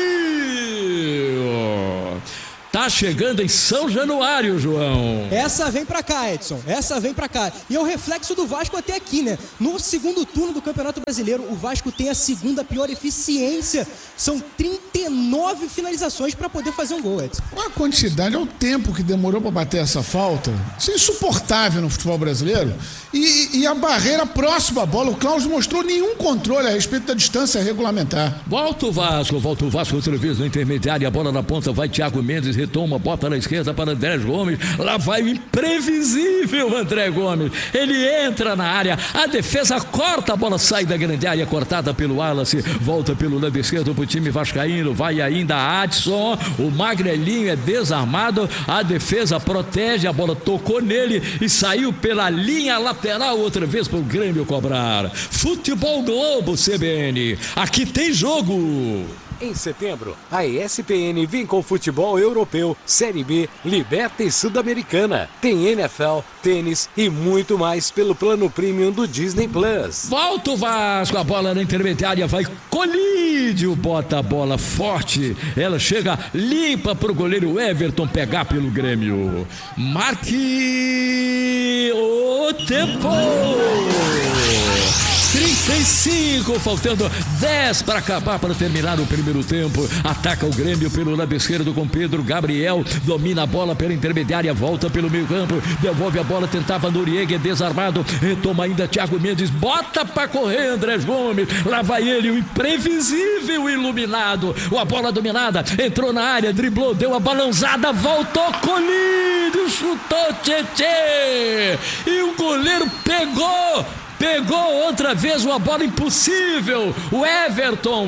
Tá chegando em São Januário, João. Essa vem pra cá, Edson. Essa vem pra cá. E é o reflexo do Vasco até aqui, né? No segundo turno do Campeonato Brasileiro, o Vasco tem a segunda pior eficiência. São trinta e nove finalizações pra poder fazer um gol, Edson. A quantidade, é o tempo que demorou pra bater essa falta. Isso é insuportável no futebol brasileiro. E, e a barreira próxima à bola, o Klaus mostrou nenhum controle a respeito da distância regulamentar. Volta o Vasco, volta o Vasco outra vez no intermediário, a bola na ponta, vai Thiago Mendes, retoma, bota na esquerda para Andrés Gomes, lá vai o imprevisível André Gomes, ele entra na área, a defesa corta, a bola sai da grande área, cortada pelo Wallace, volta pelo lado esquerdo para o time vascaíno, vai ainda Adson, o magrelinho é desarmado, a defesa protege, a bola tocou nele e saiu pela linha lateral outra vez para o Grêmio cobrar. Futebol Globo C B N, aqui tem jogo. Em setembro, a E S P N vem com futebol europeu, Série B, Liberta e Sul-Americana. Tem N F L, tênis e muito mais pelo plano premium do Disney Plus. Volta o Vasco, a bola na intermediária, vai Colídio, bota a bola forte, ela chega limpa pro goleiro Everton pegar pelo Grêmio. Marque o tempo! trinta e cinco, faltando dez para acabar, para terminar o primeiro tempo. Ataca o Grêmio pelo lado esquerdo com Pedro Gabriel, domina a bola pela intermediária, volta pelo meio campo, devolve a bola, tentava Noriega, é desarmado, retoma ainda Thiago Mendes, bota para correr Andrés Gomes, lá vai ele, o imprevisível iluminado, a bola dominada, entrou na área, driblou, deu a balançada, voltou Colídio, chutou Tietê, e o goleiro pegou, Pegou outra vez uma bola impossível, o Everton,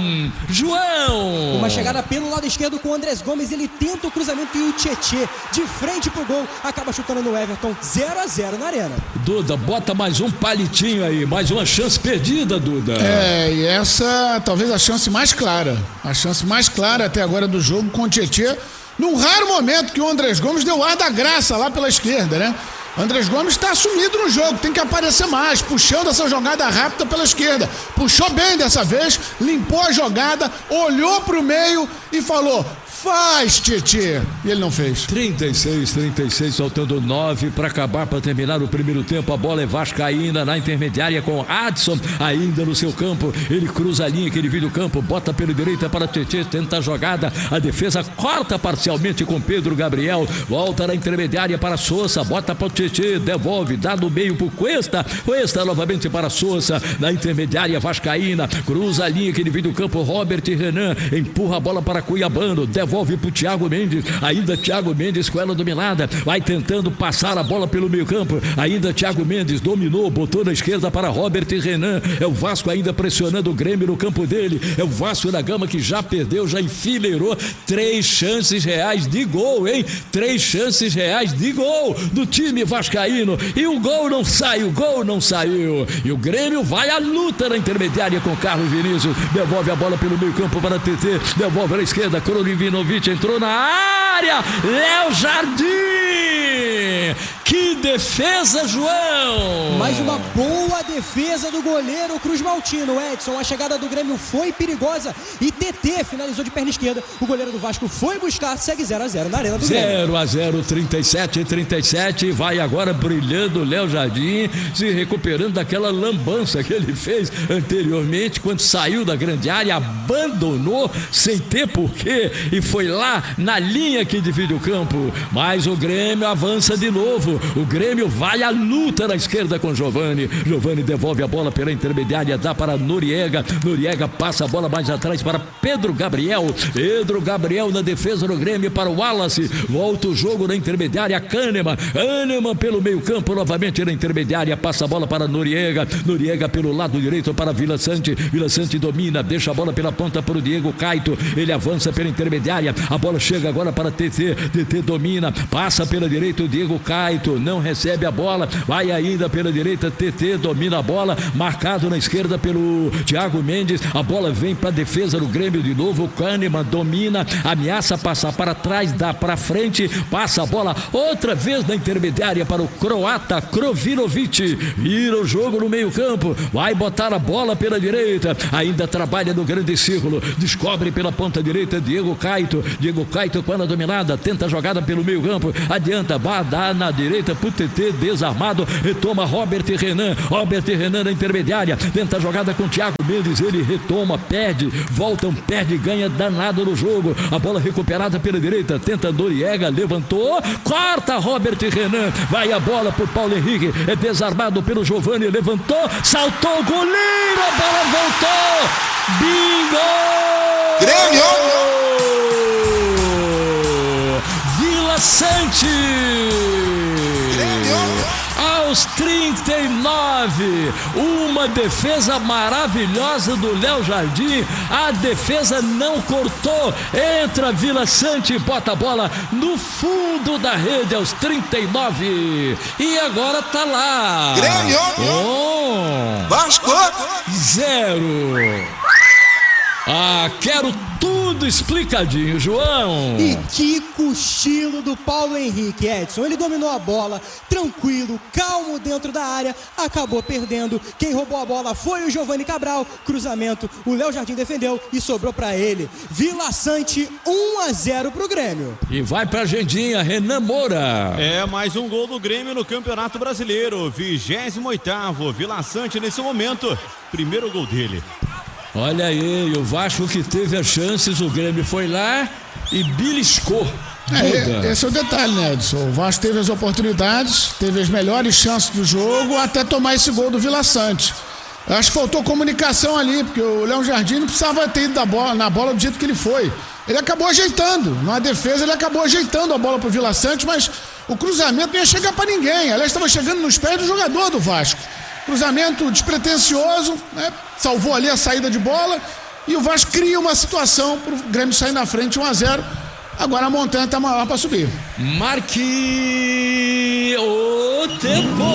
João. Uma chegada pelo lado esquerdo com o Andrés Gomes, ele tenta o cruzamento e o Tietê de frente pro gol, acaba chutando no Everton, zero a zero na arena. Duda, bota mais um palitinho aí, mais uma chance perdida, Duda. É, e essa talvez a chance mais clara, a chance mais clara até agora do jogo com o Tietê, num raro momento que o Andrés Gomes deu ar da graça lá pela esquerda, né? Andrés Gomes está assumido no jogo, tem que aparecer mais, puxando essa jogada rápida pela esquerda. Puxou bem dessa vez, limpou a jogada, olhou para o meio e falou: faz, Tietê. E ele não fez. trinta e seis, trinta e seis, faltando nove para acabar, para terminar o primeiro tempo. A bola é vascaína na intermediária com Adson ainda no seu campo. Ele cruza a linha que ele vira o campo, bota pela direita para Tietê, tenta a jogada. A defesa corta parcialmente com Pedro Gabriel. Volta na intermediária para Sousa, bota para o Tietê, devolve, dá no meio para o Cuesta. Cuesta novamente para Sousa na intermediária vascaína. Cruza a linha que ele vira o campo. Robert Renan empurra a bola para Cuiabano. Devolve pro Thiago Mendes, ainda Thiago Mendes com ela dominada, vai tentando passar a bola pelo meio campo, ainda Thiago Mendes dominou, botou na esquerda para Robert Renan, é o Vasco ainda pressionando o Grêmio no campo dele, é o Vasco da Gama que já perdeu, já enfileirou três chances reais de gol, hein? Três chances reais de gol do time vascaíno, e o gol não sai, o gol não saiu, e o Grêmio vai à luta na intermediária com Carlos Vinícius, devolve a bola pelo meio campo para T T, devolve na esquerda, Crolivino entrou na área, Léo Jardim, Que defesa, João! Mais uma boa defesa do goleiro Cruz Maltino, Edson. A chegada do Grêmio foi perigosa e T T finalizou de perna esquerda. O goleiro do Vasco foi buscar, segue zero a zero na Arena do Grêmio. zero a zero, trinta e sete e trinta e sete. Vai agora brilhando o Léo Jardim, se recuperando daquela lambança que ele fez anteriormente, quando saiu da grande área, abandonou sem ter porquê e foi lá na linha que divide o campo. Mas o Grêmio avança de novo. O Grêmio vai à luta na esquerda com Giovani. Giovani devolve a bola pela intermediária, dá para Noriega. Noriega passa a bola mais atrás para Pedro Gabriel. Pedro Gabriel na defesa do Grêmio para o Wallace. Volta o jogo na intermediária. Kahneman. Kahneman pelo meio campo novamente na intermediária. Passa a bola para Noriega. Noriega pelo lado direito para Vila Sante. Vila Sante domina. Deixa a bola pela ponta para o Diego Caito. Ele avança pela intermediária. A bola chega agora para T T. T T domina. Passa pela direita o Diego Caito. Não recebe a bola, vai ainda pela direita, T T domina a bola, marcado na esquerda pelo Thiago Mendes, a bola vem para a defesa do Grêmio de novo, o Kahneman domina, ameaça passar para trás, dá para frente, passa a bola outra vez na intermediária para o croata Krovirovic, vira o jogo no meio campo, vai botar a bola pela direita, ainda trabalha no grande círculo, descobre pela ponta direita Diego Caito, Diego Caito com a dominada, tenta a jogada pelo meio campo, adianta, vai dar na direita pro T T desarmado, retoma Robert Renan, Robert Renan na intermediária, tenta a jogada com Thiago Mendes, ele retoma, perde, volta, perde, ganha danado no jogo, a bola recuperada pela direita, tenta Noriega, levantou, corta Robert Renan, vai a bola pro Paulo Henrique, é desarmado pelo Giovani, levantou, saltou o goleiro, a bola voltou, bingo! Grêmio! Vila Sante! Aos trinta e nove, uma defesa maravilhosa do Léo Jardim, a defesa não cortou, entra Vila Sante e bota a bola no fundo da rede aos trinta e nove, e agora tá lá. Grêmio! Oh, Vasco! Zero. Ah, quero tudo explicadinho, João. E que cochilo do Paulo Henrique, Edson. Ele dominou a bola, tranquilo, calmo dentro da área, acabou perdendo. Quem roubou a bola foi o Giovani Cabral. Cruzamento, o Léo Jardim defendeu e sobrou pra ele. Vila Sante, um a zero pro Grêmio. E vai pra agendinha, Renan Moura. É, mais um gol do Grêmio no Campeonato Brasileiro. vigésimo oitavo, Vila Sante nesse momento. Primeiro gol dele. Olha aí, o Vasco que teve as chances, o Grêmio foi lá e beliscou. É, esse é o detalhe, né, Edson? O Vasco teve as oportunidades, teve as melhores chances do jogo até tomar esse gol do Vila Sante. Eu acho que faltou comunicação ali, porque o Léo Jardim não precisava ter ido da bola, na bola do jeito que ele foi. Ele acabou ajeitando, na defesa ele acabou ajeitando a bola pro Vila Sante, mas o cruzamento não ia chegar para ninguém. Aliás, estava chegando nos pés do jogador do Vasco. Cruzamento despretensioso, né? Salvou ali a saída de bola e o Vasco cria uma situação para o Grêmio sair na frente um a zero. Agora a montanha está maior para subir. Marque o tempo.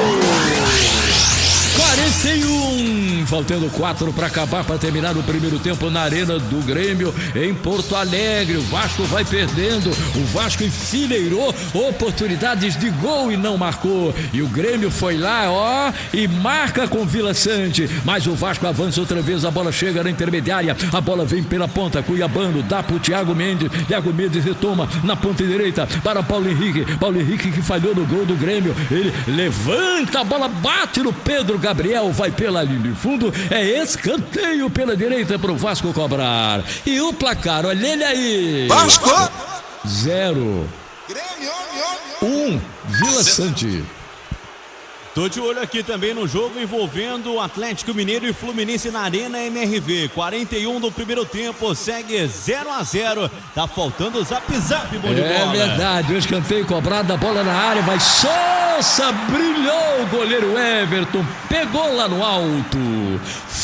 quarenta e um, faltando quatro para acabar, para terminar o primeiro tempo na Arena do Grêmio em Porto Alegre. O Vasco vai perdendo, o Vasco enfileirou oportunidades de gol e não marcou, e o Grêmio foi lá, ó, e marca com Vila Sante, mas o Vasco avança outra vez, a bola chega na intermediária, a bola vem pela ponta, Cuiabano dá pro Thiago Mendes, Thiago Mendes retoma na ponta direita para Paulo Henrique, Paulo Henrique que falhou no gol do Grêmio, ele levanta a bola, bate no Pedro Gabriel, vai pela linha de fundo, é escanteio pela direita para o Vasco cobrar. E o placar, olha ele aí. Vasco! Zero. Um, Vila Sante. Tô de olho aqui também no jogo envolvendo o Atlético Mineiro e Fluminense na Arena M R V. quarenta e um do primeiro tempo, segue zero a zero. Tá faltando o zap zap, bom de bola. É verdade, o escanteio cobrado, a bola na área, vai Sousa, brilhou o goleiro Everton, pegou lá no alto.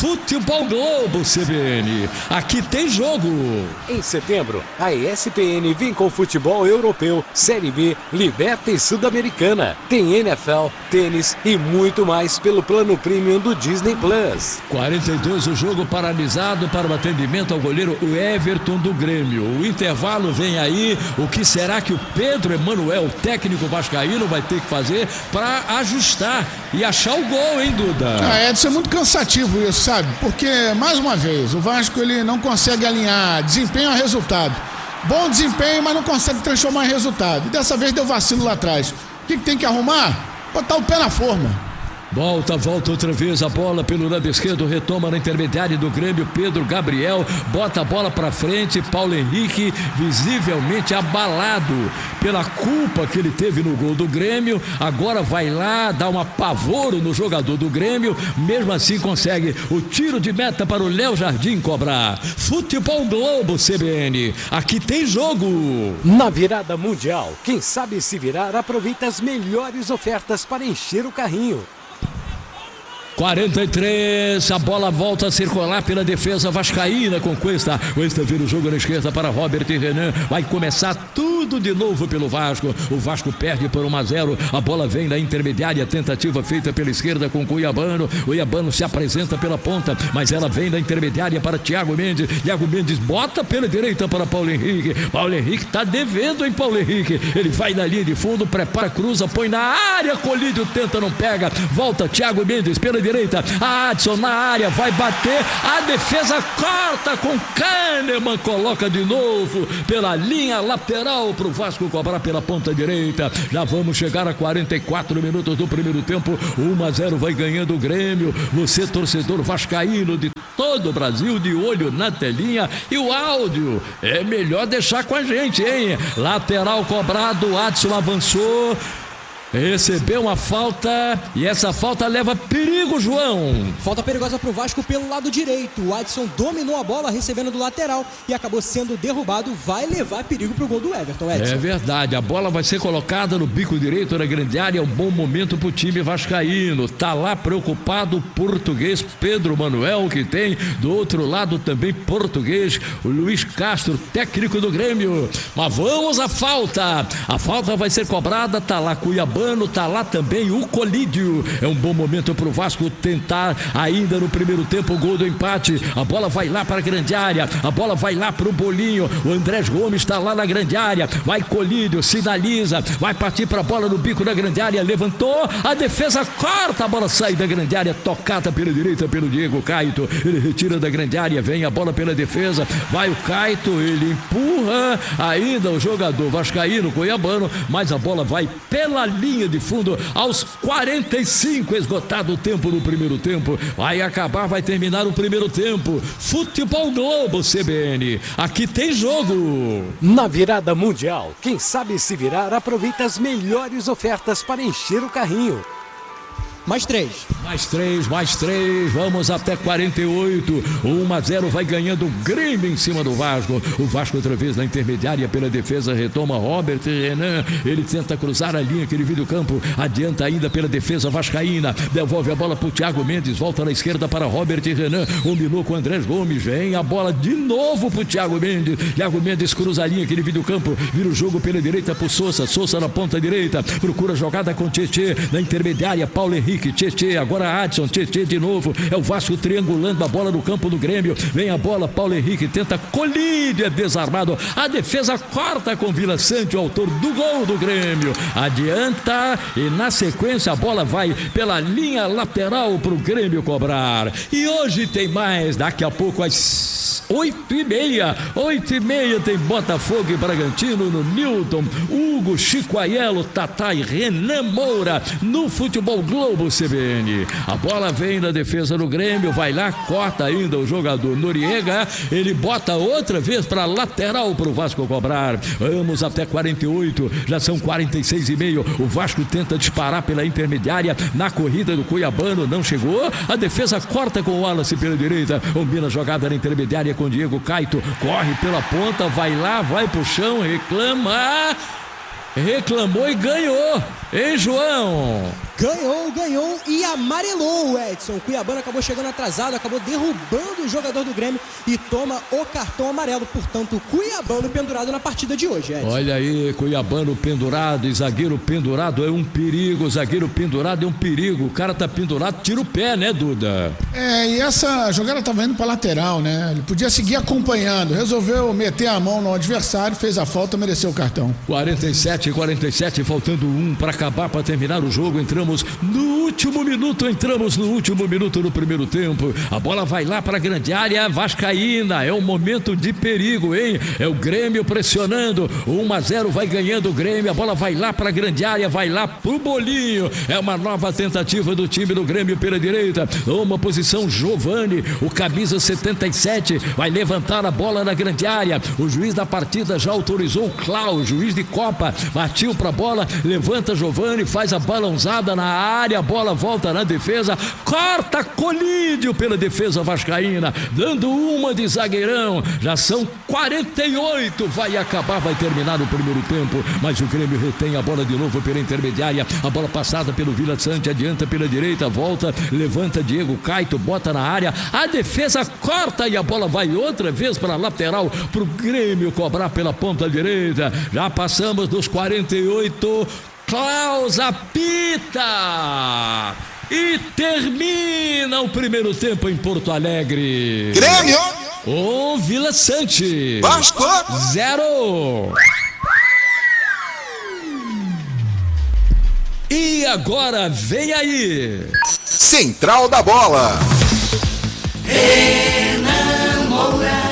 Futebol Globo C B N. Aqui tem jogo. Em setembro, a E S P N vem com futebol europeu, Série B, Liberta e Sul-Americana. Tem N F L, tênis e muito mais pelo plano premium do Disney Plus. quarenta e dois o jogo paralisado para o atendimento ao goleiro Everton do Grêmio. O intervalo vem aí. O que será que o Pedro Emanuel, técnico vascaíno, vai ter que fazer para ajustar e achar o gol, hein, Duda? Ah, Edson, é muito cansativo isso, sabe? Porque, mais uma vez, o Vasco ele não consegue alinhar desempenho a resultado. Bom desempenho, mas não consegue transformar em resultado. E dessa vez deu vacilo lá atrás. O que, que tem que arrumar? Botar o pé na forma. Volta, volta outra vez a bola pelo lado esquerdo, retoma na intermediária do Grêmio, Pedro Gabriel, bota a bola pra frente, Paulo Henrique visivelmente abalado pela culpa que ele teve no gol do Grêmio, agora vai lá, dá um apavoro no jogador do Grêmio, mesmo assim consegue o tiro de meta para o Léo Jardim cobrar. Futebol Globo C B N, aqui tem jogo. Na virada mundial, quem sabe se virar aproveita as melhores ofertas para encher o carrinho. quarenta e três, a bola volta a circular pela defesa vascaína com Cuesta. Cuesta vira o jogo na esquerda para Robert e Renan. Vai começar tudo de novo pelo Vasco. O Vasco perde por um a zero. A bola vem na intermediária, tentativa feita pela esquerda com Cuiabano. O Cuiabano se apresenta pela ponta, mas ela vem na intermediária para Thiago Mendes. Thiago Mendes bota pela direita para Paulo Henrique. Paulo Henrique tá devendo, hein, Paulo Henrique? Ele vai na linha de fundo, prepara, cruza, põe na área, Colídio tenta, não pega. Volta Thiago Mendes pela direita, a Adson na área, vai bater, a defesa corta com Kahneman, coloca de novo pela linha lateral pro Vasco cobrar pela ponta direita. Já vamos chegar a quarenta e quatro minutos do primeiro tempo, um a zero vai ganhando o Grêmio. Você, torcedor vascaíno de todo o Brasil, de olho na telinha e o áudio, é melhor deixar com a gente, hein? Lateral cobrado, Adson avançou, recebeu uma falta e essa falta leva perigo, João. Falta perigosa pro Vasco pelo lado direito. O Adson dominou a bola recebendo do lateral e acabou sendo derrubado. Vai levar perigo pro gol do Everton, Edson. É verdade, a bola vai ser colocada no bico direito da grande área. É um bom momento pro time vascaíno. Tá lá preocupado o português Pedro Manuel, que tem do outro lado também português o Luiz Castro, técnico do Grêmio. Mas vamos à falta. A falta vai ser cobrada, tá lá Cuiabano, tá lá também o Colídio. É um bom momento pro Vasco tentar ainda no primeiro tempo o gol do empate. A bola vai lá para a grande área, a bola vai lá pro Bolinho. O Andrés Gomes está lá na grande área, vai Colídio, sinaliza, vai partir para a bola no bico da grande área, levantou, a defesa corta, a bola sai da grande área, tocada pela direita pelo Diego Caito. Ele retira da grande área, vem a bola pela defesa, vai o Caito, ele empurra ainda o jogador vascaíno Cuiabano, mas a bola vai pela linha de fundo aos quarenta e cinco, esgotado o tempo no primeiro tempo. Vai acabar, vai terminar o primeiro tempo. Futebol Globo C B N, aqui tem jogo. Na virada mundial, quem sabe se virar aproveita as melhores ofertas para encher o carrinho. Mais três. Mais três, mais três, vamos até quarenta e oito. um a zero vai ganhando o Grêmio em cima do Vasco. O Vasco outra vez na intermediária pela defesa, retoma Robert e Renan. Ele tenta cruzar a linha que divide o campo. Adianta ainda pela defesa vascaína. Devolve a bola pro Thiago Mendes, volta na esquerda para Robert e Renan. Combinou com o Andrés Gomes, vem a bola de novo pro Thiago Mendes. Thiago Mendes cruza a linha que divide o campo. Vira o jogo pela direita pro Sousa. Sousa na ponta direita. Procura jogada com Tietê. Na intermediária, Paulo Henrique. Tietê, agora Adson, Tietê de novo, é o Vasco triangulando a bola no campo do Grêmio, vem a bola, Paulo Henrique tenta, Colídio é desarmado, a defesa corta com Vila Sante, o autor do gol do Grêmio, adianta e na sequência a bola vai pela linha lateral pro Grêmio cobrar. E hoje tem mais, daqui a pouco às oito e meia, oito e meia tem Botafogo e Bragantino no Newton, Hugo, Chico Aiello, Tatá e Renan Moura no Futebol Globo C B N. A bola vem na defesa do Grêmio, vai lá, corta ainda o jogador Noriega, ele bota outra vez para lateral para o Vasco cobrar. Vamos até quarenta e oito, já são quarenta e seis e meio. O Vasco tenta disparar pela intermediária na corrida do Cuiabano, não chegou. A defesa corta com o Wallace pela direita, combina a jogada na intermediária com Diego Caito, corre pela ponta, vai lá, vai pro chão, reclama, reclamou e ganhou, hein, João? Ganhou, ganhou e amarelou o Edson. O Cuiabano acabou chegando atrasado, acabou derrubando o jogador do Grêmio e toma o cartão amarelo. Portanto, o Cuiabano pendurado na partida de hoje, Edson. Olha aí, Cuiabano pendurado e zagueiro pendurado é um perigo. Zagueiro pendurado é um perigo. O cara tá pendurado, tira o pé, né, Duda? É, e essa jogada tava indo pra lateral, né? Ele podia seguir acompanhando. Resolveu meter a mão no adversário, fez a falta, mereceu o cartão. quarenta e sete, quarenta e sete, faltando um para acabar, para terminar o jogo. Entramos no último minuto, entramos no último minuto do primeiro tempo. A bola vai lá para a grande área vascaína. É um momento de perigo, hein? É o Grêmio pressionando. um a zero vai ganhando o Grêmio. A bola vai lá para a grande área, vai lá pro bolinho. É uma nova tentativa do time do Grêmio pela direita. Uma posição Giovani, o camisa setenta e sete, vai levantar a bola na grande área. O juiz da partida já autorizou o Klaus, juiz de Copa. Partiu para a bola, levanta Giovani, faz a balãozada na área, a bola volta na defesa, corta Colídio pela defesa vascaína, dando uma de zagueirão. Já são quarenta e oito, vai acabar, vai terminar o primeiro tempo, mas o Grêmio retém a bola de novo pela intermediária, a bola passada pelo Vila Sante, adianta pela direita, volta, levanta Diego Caito, bota na área, a defesa corta e a bola vai outra vez para a lateral, pro Grêmio cobrar pela ponta direita. Já passamos dos quarenta e oito, Klaus apita e termina o primeiro tempo em Porto Alegre. Grêmio! O Vila Sante Vasco! Zero! E agora vem aí Central da Bola. Renan Moura.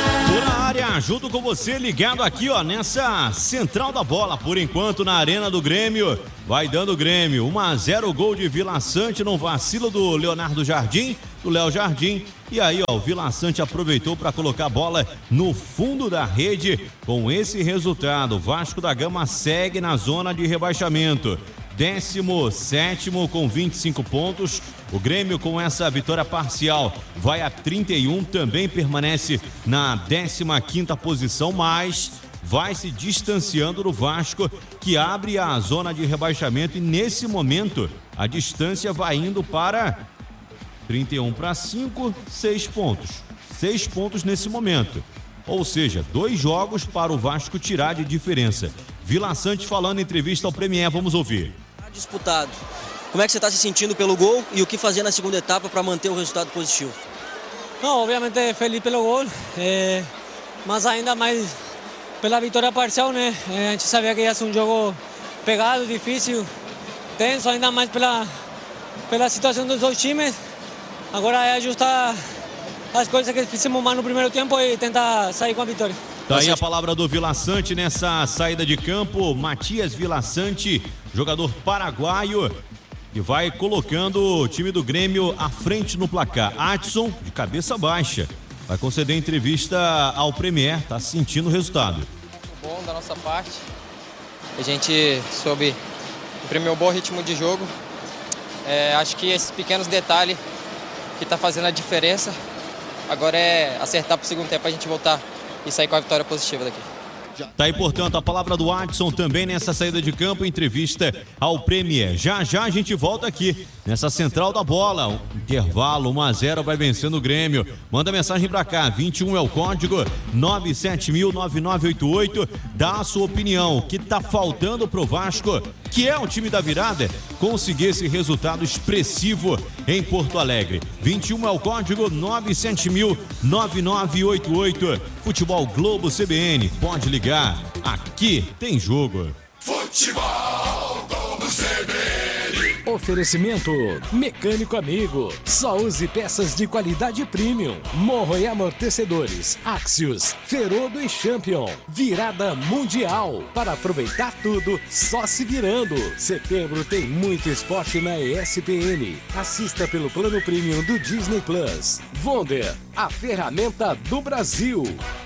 Junto com você, ligado aqui, ó, nessa Central da Bola. Por enquanto, na Arena do Grêmio, vai dando o Grêmio. um a zero, gol de Vila Sante, no vacilo do Leonardo Jardim, do Léo Jardim. E aí, ó, o Vila Sante aproveitou para colocar a bola no fundo da rede. Com esse resultado, o Vasco da Gama segue na zona de rebaixamento. décimo sétimo com vinte e cinco pontos. O Grêmio, com essa vitória parcial, vai a trinta e um, também permanece na décima quinta posição, mas vai se distanciando do Vasco, que abre a zona de rebaixamento, e nesse momento a distância vai indo para trinta e um para cinco, seis pontos. seis pontos nesse momento. Ou seja, dois jogos para o Vasco tirar de diferença. Vila Sante falando em entrevista ao Premier, vamos ouvir. Disputado. Como é que você está se sentindo pelo gol e o que fazer na segunda etapa para manter o resultado positivo? Não, obviamente feliz pelo gol, é, mas ainda mais pela vitória parcial, né? É, a gente sabia que ia ser um jogo pegado, difícil, tenso, ainda mais pela, pela situação dos dois times. Agora é ajustar as coisas que fizemos mal no primeiro tempo e tentar sair com a vitória. Tá aí a palavra do Vila Sante nessa saída de campo. Matias Vila Sante, jogador paraguaio, que vai colocando o time do Grêmio à frente no placar. Adson, de cabeça baixa, vai conceder entrevista ao Premier, tá sentindo o resultado. Bom da nossa parte, a gente soube imprimir um bom ritmo de jogo. É, acho que esses pequenos detalhes que tá fazendo a diferença. Agora é acertar pro segundo tempo, a gente voltar e sair com a vitória positiva daqui. Tá aí, portanto, a palavra do Adson também nessa saída de campo, entrevista ao Premier. Já já a gente volta aqui nessa Central da Bola. Um intervalo, um a zero, vai vencendo o Grêmio. Manda mensagem pra cá, vinte e um é o código, nove sete mil, nove nove oito oito. Dá a sua opinião, o que tá faltando pro Vasco, que é o time da virada, conseguir esse resultado expressivo em Porto Alegre. vinte e um é o código, nove sete mil, nove nove oito oito. Futebol Globo C B N, pode ligar, aqui tem jogo. Futebol Globo C B N. Oferecimento Mecânico Amigo. Só use peças de qualidade premium. Morro e amortecedores. Axios, Ferodo e Champion. Virada mundial. Para aproveitar tudo, só se virando. Setembro tem muito esporte na E S P N. Assista pelo plano premium do Disney Plus. Wonder, a ferramenta do Brasil.